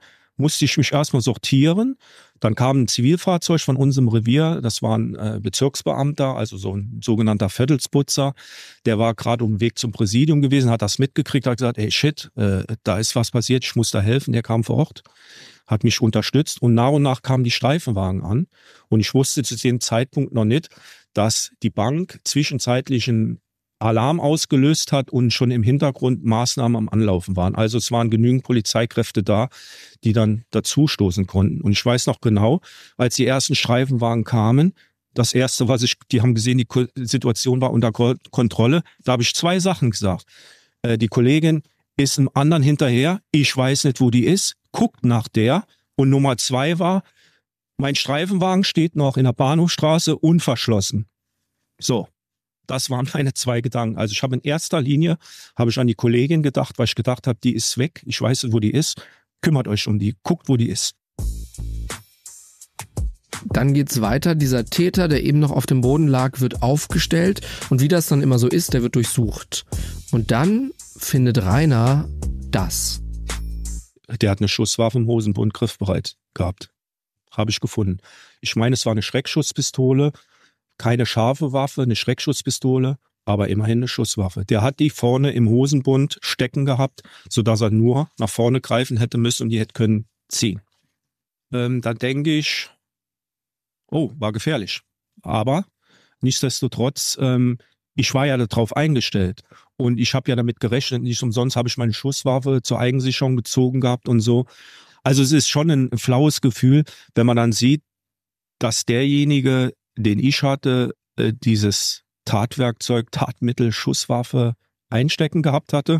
musste ich mich erstmal sortieren. Dann kam ein Zivilfahrzeug von unserem Revier, das war ein äh, Bezirksbeamter, also so ein sogenannter Viertelsputzer. Der war gerade auf dem Weg zum Präsidium gewesen, hat das mitgekriegt, hat gesagt, ey shit, äh, da ist was passiert, ich muss da helfen. Der kam vor Ort, hat mich unterstützt und nach und nach kamen die Streifenwagen an. Und ich wusste zu dem Zeitpunkt noch nicht, dass die Bank zwischenzeitlich einen Alarm ausgelöst hat und schon im Hintergrund Maßnahmen am Anlaufen waren. Also es waren genügend Polizeikräfte da, die dann dazustoßen konnten. Und ich weiß noch genau, als die ersten Streifenwagen kamen, das erste, was ich, die haben gesehen, die Situation war unter Kontrolle. Da habe ich zwei Sachen gesagt. Äh, die Kollegin ist einem anderen hinterher, ich weiß nicht, wo die ist, guckt nach der. Und Nummer zwei war, mein Streifenwagen steht noch in der Bahnhofstraße unverschlossen. So. Das waren meine zwei Gedanken. Also ich habe in erster Linie, habe ich an die Kollegin gedacht, weil ich gedacht habe, die ist weg, ich weiß, wo die ist. Kümmert euch um die, guckt, wo die ist. Dann geht's weiter. Dieser Täter, der eben noch auf dem Boden lag, wird aufgestellt. Und wie das dann immer so ist, der wird durchsucht. Und dann findet Rainer das. Der hat eine Schusswaffe im Hosenbund griffbereit gehabt. Habe ich gefunden. Ich meine, es war eine Schreckschusspistole. Keine scharfe Waffe, eine Schreckschusspistole, aber immerhin eine Schusswaffe. Der hat die vorne im Hosenbund stecken gehabt, sodass er nur nach vorne greifen hätte müssen und die hätte können ziehen. Ähm, dann denke ich, oh, war gefährlich. Aber nichtsdestotrotz, ähm, ich war ja darauf eingestellt und ich habe ja damit gerechnet, nicht umsonst habe ich meine Schusswaffe zur Eigensicherung gezogen gehabt und so. Also es ist schon ein flaues Gefühl, wenn man dann sieht, dass derjenige, den ich hatte, äh, dieses Tatwerkzeug, Tatmittel, Schusswaffe einstecken gehabt hatte.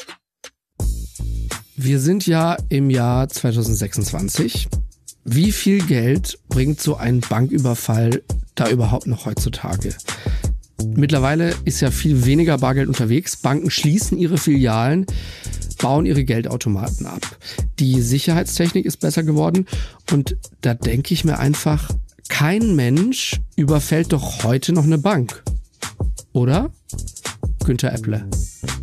Wir sind ja im Jahr zweitausendsechsundzwanzig. Wie viel Geld bringt so ein Banküberfall da überhaupt noch heutzutage? Mittlerweile ist ja viel weniger Bargeld unterwegs. Banken schließen ihre Filialen, bauen ihre Geldautomaten ab. Die Sicherheitstechnik ist besser geworden und da denke ich mir einfach, kein Mensch überfällt doch heute noch eine Bank. Oder? Günter Epple.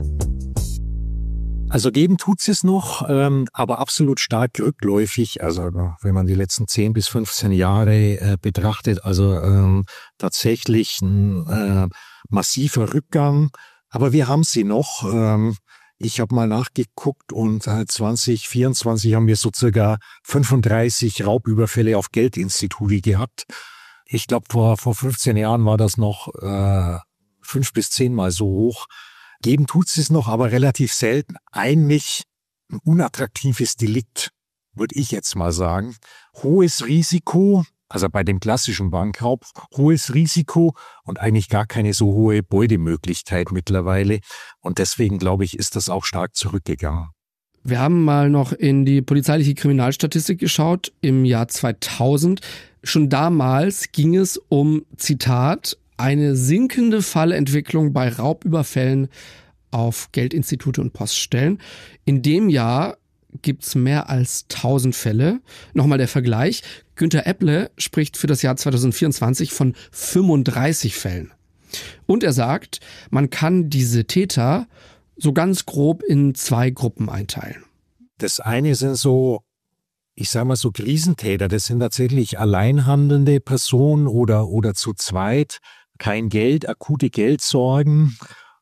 Also geben tut's es noch, ähm, aber absolut stark rückläufig. Also wenn man die letzten zehn bis fünfzehn Jahre äh, betrachtet, also ähm, tatsächlich ein äh, massiver Rückgang. Aber wir haben sie noch. Ähm, Ich habe mal nachgeguckt und zwanzig vierundzwanzig haben wir so circa fünfunddreißig Raubüberfälle auf Geldinstitute gehabt. Ich glaube, vor, vor fünfzehn Jahren war das noch äh, fünf bis zehnmal so hoch. Geben tut's es noch, aber relativ selten. Eigentlich ein unattraktives Delikt, würde ich jetzt mal sagen. Hohes Risiko, also bei dem klassischen Bankraub, hohes Risiko und eigentlich gar keine so hohe Beutemöglichkeit mittlerweile. Und deswegen, glaube ich, ist das auch stark zurückgegangen. Wir haben mal noch in die polizeiliche Kriminalstatistik geschaut im Jahr zweitausend. Schon damals ging es um, Zitat, eine sinkende Fallentwicklung bei Raubüberfällen auf Geldinstitute und Poststellen. In dem Jahr gibt's mehr als tausend Fälle. Nochmal der Vergleich. Günter Epple spricht für das Jahr zweitausendvierundzwanzig von fünfunddreißig Fällen. Und er sagt, man kann diese Täter so ganz grob in zwei Gruppen einteilen. Das eine sind so, ich sage mal so Krisentäter. Das sind tatsächlich alleinhandelnde Personen oder, oder zu zweit. Kein Geld, akute Geldsorgen.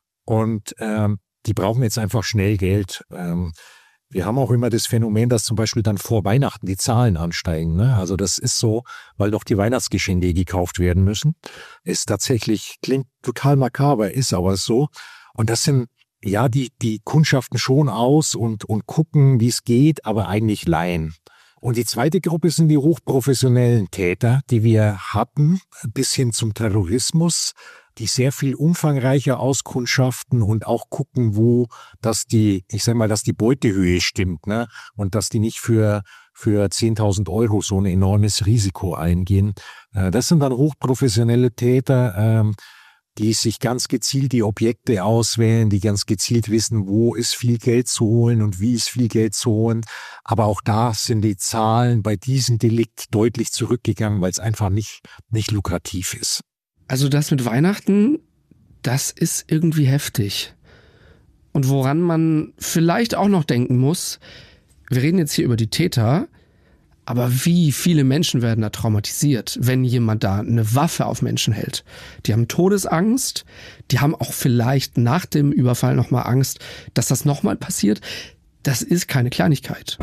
Und ähm, die brauchen jetzt einfach schnell Geld. Ähm, Wir haben auch immer das Phänomen, dass zum Beispiel dann vor Weihnachten die Zahlen ansteigen. Ne? Also das ist so, weil doch die Weihnachtsgeschenke gekauft werden müssen. Ist tatsächlich, klingt total makaber, ist aber so. Und das sind, ja, die, die kundschaften schon aus und, und gucken, wie es geht, aber eigentlich Laien. Und die zweite Gruppe sind die hochprofessionellen Täter, die wir hatten, bis hin zum Terrorismus, die sehr viel umfangreicher auskundschaften und auch gucken, wo dass die, ich sag mal, dass die Beutehöhe stimmt, ne? Und dass die nicht für für zehntausend Euro so ein enormes Risiko eingehen. Das sind dann hochprofessionelle Täter, die sich ganz gezielt die Objekte auswählen, die ganz gezielt wissen, wo ist viel Geld zu holen und wie ist viel Geld zu holen. Aber auch da sind die Zahlen bei diesem Delikt deutlich zurückgegangen, weil es einfach nicht nicht lukrativ ist. Also das mit Weihnachten, das ist irgendwie heftig. Und woran man vielleicht auch noch denken muss, wir reden jetzt hier über die Täter, Aber wie viele Menschen werden da traumatisiert, wenn jemand da eine Waffe auf Menschen hält? Die haben Todesangst, die haben auch vielleicht nach dem Überfall nochmal Angst, dass das nochmal passiert. Das ist keine Kleinigkeit.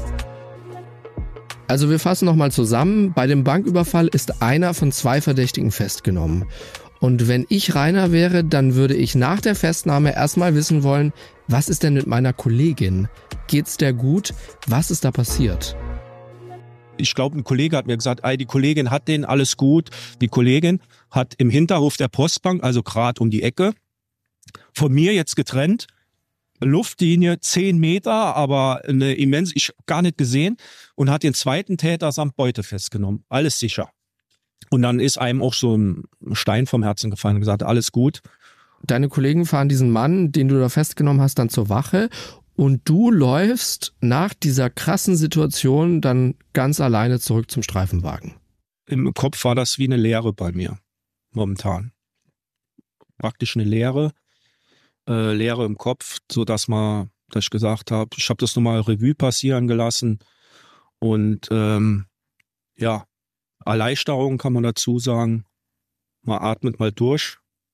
Also wir fassen nochmal zusammen. Bei dem Banküberfall ist einer von zwei Verdächtigen festgenommen. Und wenn ich Rainer wäre, dann würde ich nach der Festnahme erstmal wissen wollen, was ist denn mit meiner Kollegin? Geht's der gut? Was ist da passiert? Ich glaube, ein Kollege hat mir gesagt, ey, die Kollegin hat den, alles gut. Die Kollegin hat im Hinterhof der Postbank, also gerade um die Ecke, von mir jetzt getrennt, Luftlinie zehn Meter, aber eine immense, ich gar nicht gesehen, und hat den zweiten Täter samt Beute festgenommen. Alles sicher. Und dann ist einem auch so ein Stein vom Herzen gefallen und gesagt, alles gut. Deine Kollegen fahren diesen Mann, den du da festgenommen hast, dann zur Wache. Und du läufst nach dieser krassen Situation dann ganz alleine zurück zum Streifenwagen. Im Kopf war das wie eine Leere bei mir, momentan. Praktisch eine Leere, äh, Leere im Kopf, so dass man, dass ich gesagt habe, ich habe das nochmal Revue passieren gelassen. Und ähm, ja, Erleichterung kann man dazu sagen. Man atmet mal durch.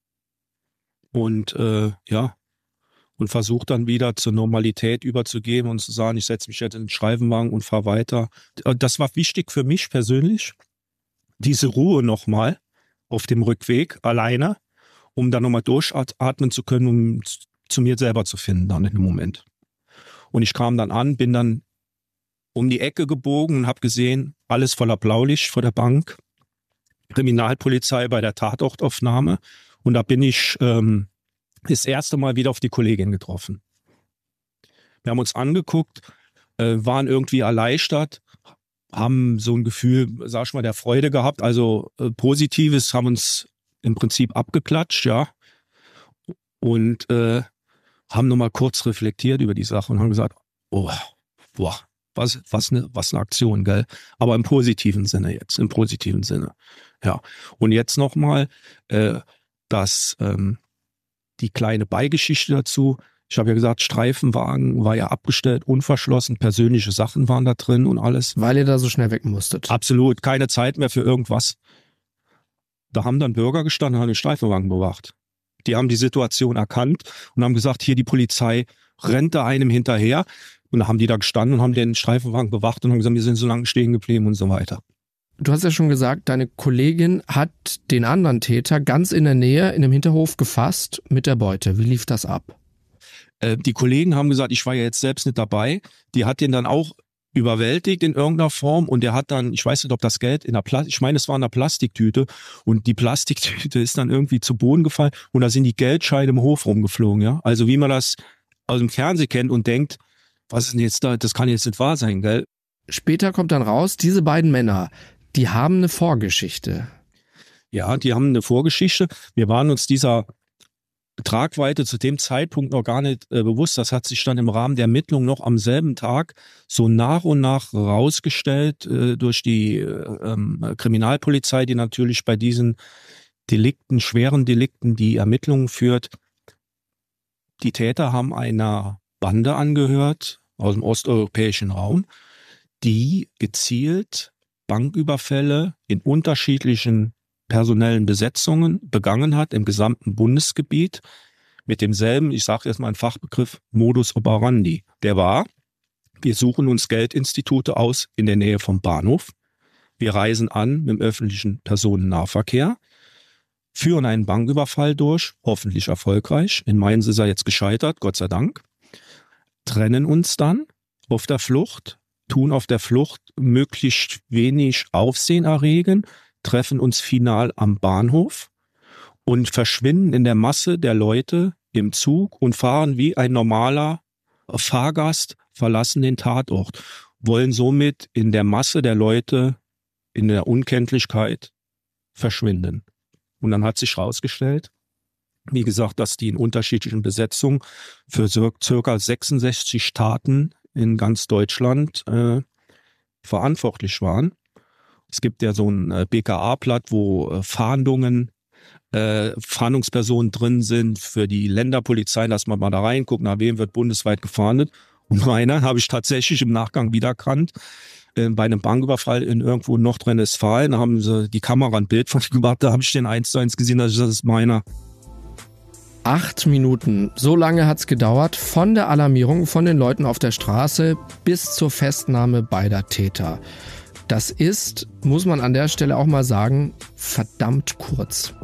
Und äh, ja, und versucht dann wieder zur Normalität überzugehen und zu sagen, ich setze mich jetzt in den Streifenwagen und fahre weiter. Das war wichtig für mich persönlich, diese Ruhe nochmal auf dem Rückweg alleine, um dann nochmal durchatmen zu können, um zu mir selber zu finden dann in dem Moment. Und ich kam dann an, bin dann um die Ecke gebogen und habe gesehen, alles voller Blaulicht vor der Bank, Kriminalpolizei bei der Tatortaufnahme, und da bin ich ähm, das erste Mal wieder auf die Kollegin getroffen. Wir haben uns angeguckt, äh, waren irgendwie erleichtert, haben so ein Gefühl, sag ich mal, der Freude gehabt, also äh, Positives, haben uns im Prinzip abgeklatscht, ja, und äh, haben nochmal kurz reflektiert über die Sache und haben gesagt, oh, boah, was, was eine, was eine Aktion, gell, aber im positiven Sinne jetzt, im positiven Sinne, ja. Und jetzt nochmal, äh, dass ähm, die kleine Beigeschichte dazu. Ich habe ja gesagt, Streifenwagen war ja abgestellt, unverschlossen, persönliche Sachen waren da drin und alles. Weil ihr da so schnell weg musstet. Absolut, keine Zeit mehr für irgendwas. Da haben dann Bürger gestanden und haben den Streifenwagen bewacht. Die haben die Situation erkannt und haben gesagt, hier die Polizei rennt da einem hinterher. Und da haben die da gestanden und haben den Streifenwagen bewacht und haben gesagt, wir sind so lange stehen geblieben und so weiter. Du hast ja schon gesagt, deine Kollegin hat den anderen Täter ganz in der Nähe in dem Hinterhof gefasst mit der Beute. Wie lief das ab? Äh, die Kollegen haben gesagt, ich war ja jetzt selbst nicht dabei. Die hat den dann auch überwältigt in irgendeiner Form und der hat dann, ich weiß nicht, ob das Geld in der Plastik, ich meine, es war in einer Plastiktüte und die Plastiktüte ist dann irgendwie zu Boden gefallen und da sind die Geldscheine im Hof rumgeflogen, ja. Also wie man das aus dem Fernsehen kennt und denkt, was ist denn jetzt da, das kann jetzt nicht wahr sein, gell? Später kommt dann raus, diese beiden Männer, die haben eine Vorgeschichte. Ja, die haben eine Vorgeschichte. Wir waren uns dieser Tragweite zu dem Zeitpunkt noch gar nicht äh, bewusst. Das hat sich dann im Rahmen der Ermittlung noch am selben Tag so nach und nach rausgestellt äh, durch die äh, Kriminalpolizei, die natürlich bei diesen Delikten, schweren Delikten, die Ermittlungen führt. Die Täter haben einer Bande angehört aus dem osteuropäischen Raum, die gezielt Banküberfälle in unterschiedlichen personellen Besetzungen begangen hat im gesamten Bundesgebiet mit demselben, ich sage jetzt mal einen Fachbegriff, Modus operandi. Der war, wir suchen uns Geldinstitute aus in der Nähe vom Bahnhof, wir reisen an mit dem öffentlichen Personennahverkehr, führen einen Banküberfall durch, hoffentlich erfolgreich, in Mainz ist er jetzt gescheitert, Gott sei Dank, trennen uns dann auf der Flucht, tun auf der Flucht möglichst wenig Aufsehen erregen, treffen uns final am Bahnhof und verschwinden in der Masse der Leute im Zug und fahren wie ein normaler Fahrgast, verlassen den Tatort, wollen somit in der Masse der Leute in der Unkenntlichkeit verschwinden. Und dann hat sich herausgestellt, wie gesagt, dass die in unterschiedlichen Besetzungen für circa sechsundsechzig Staaten in ganz Deutschland äh, verantwortlich waren. Es gibt ja so ein äh, B K A-Blatt, wo äh, Fahndungen, äh, Fahndungspersonen drin sind für die Länderpolizei, dass man mal da reinguckt, nach wem wird bundesweit gefahndet. Und meiner habe ich tatsächlich im Nachgang wiedererkannt. äh, bei einem Banküberfall in irgendwo Nordrhein-Westfalen. Da haben sie die Kamera ein Bild von mir gemacht, da habe ich den eins zu eins gesehen, das ist meiner. Acht Minuten. So lange hat's gedauert von der Alarmierung von den Leuten auf der Straße bis zur Festnahme beider Täter. Das ist, muss man an der Stelle auch mal sagen, verdammt kurz.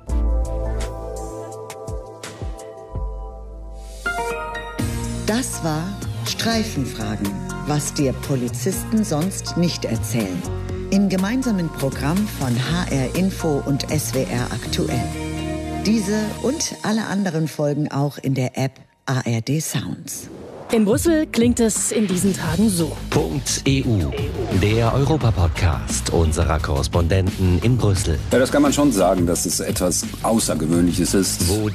Das war Streifenfragen, was dir Polizisten sonst nicht erzählen. Im gemeinsamen Programm von H R Info und S W R Aktuell. Diese und alle anderen Folgen auch in der App A R D Sounds. In Brüssel klingt es in diesen Tagen so. .eu, der Europa-Podcast unserer Korrespondenten in Brüssel. Ja, das kann man schon sagen, dass es etwas Außergewöhnliches ist. Wo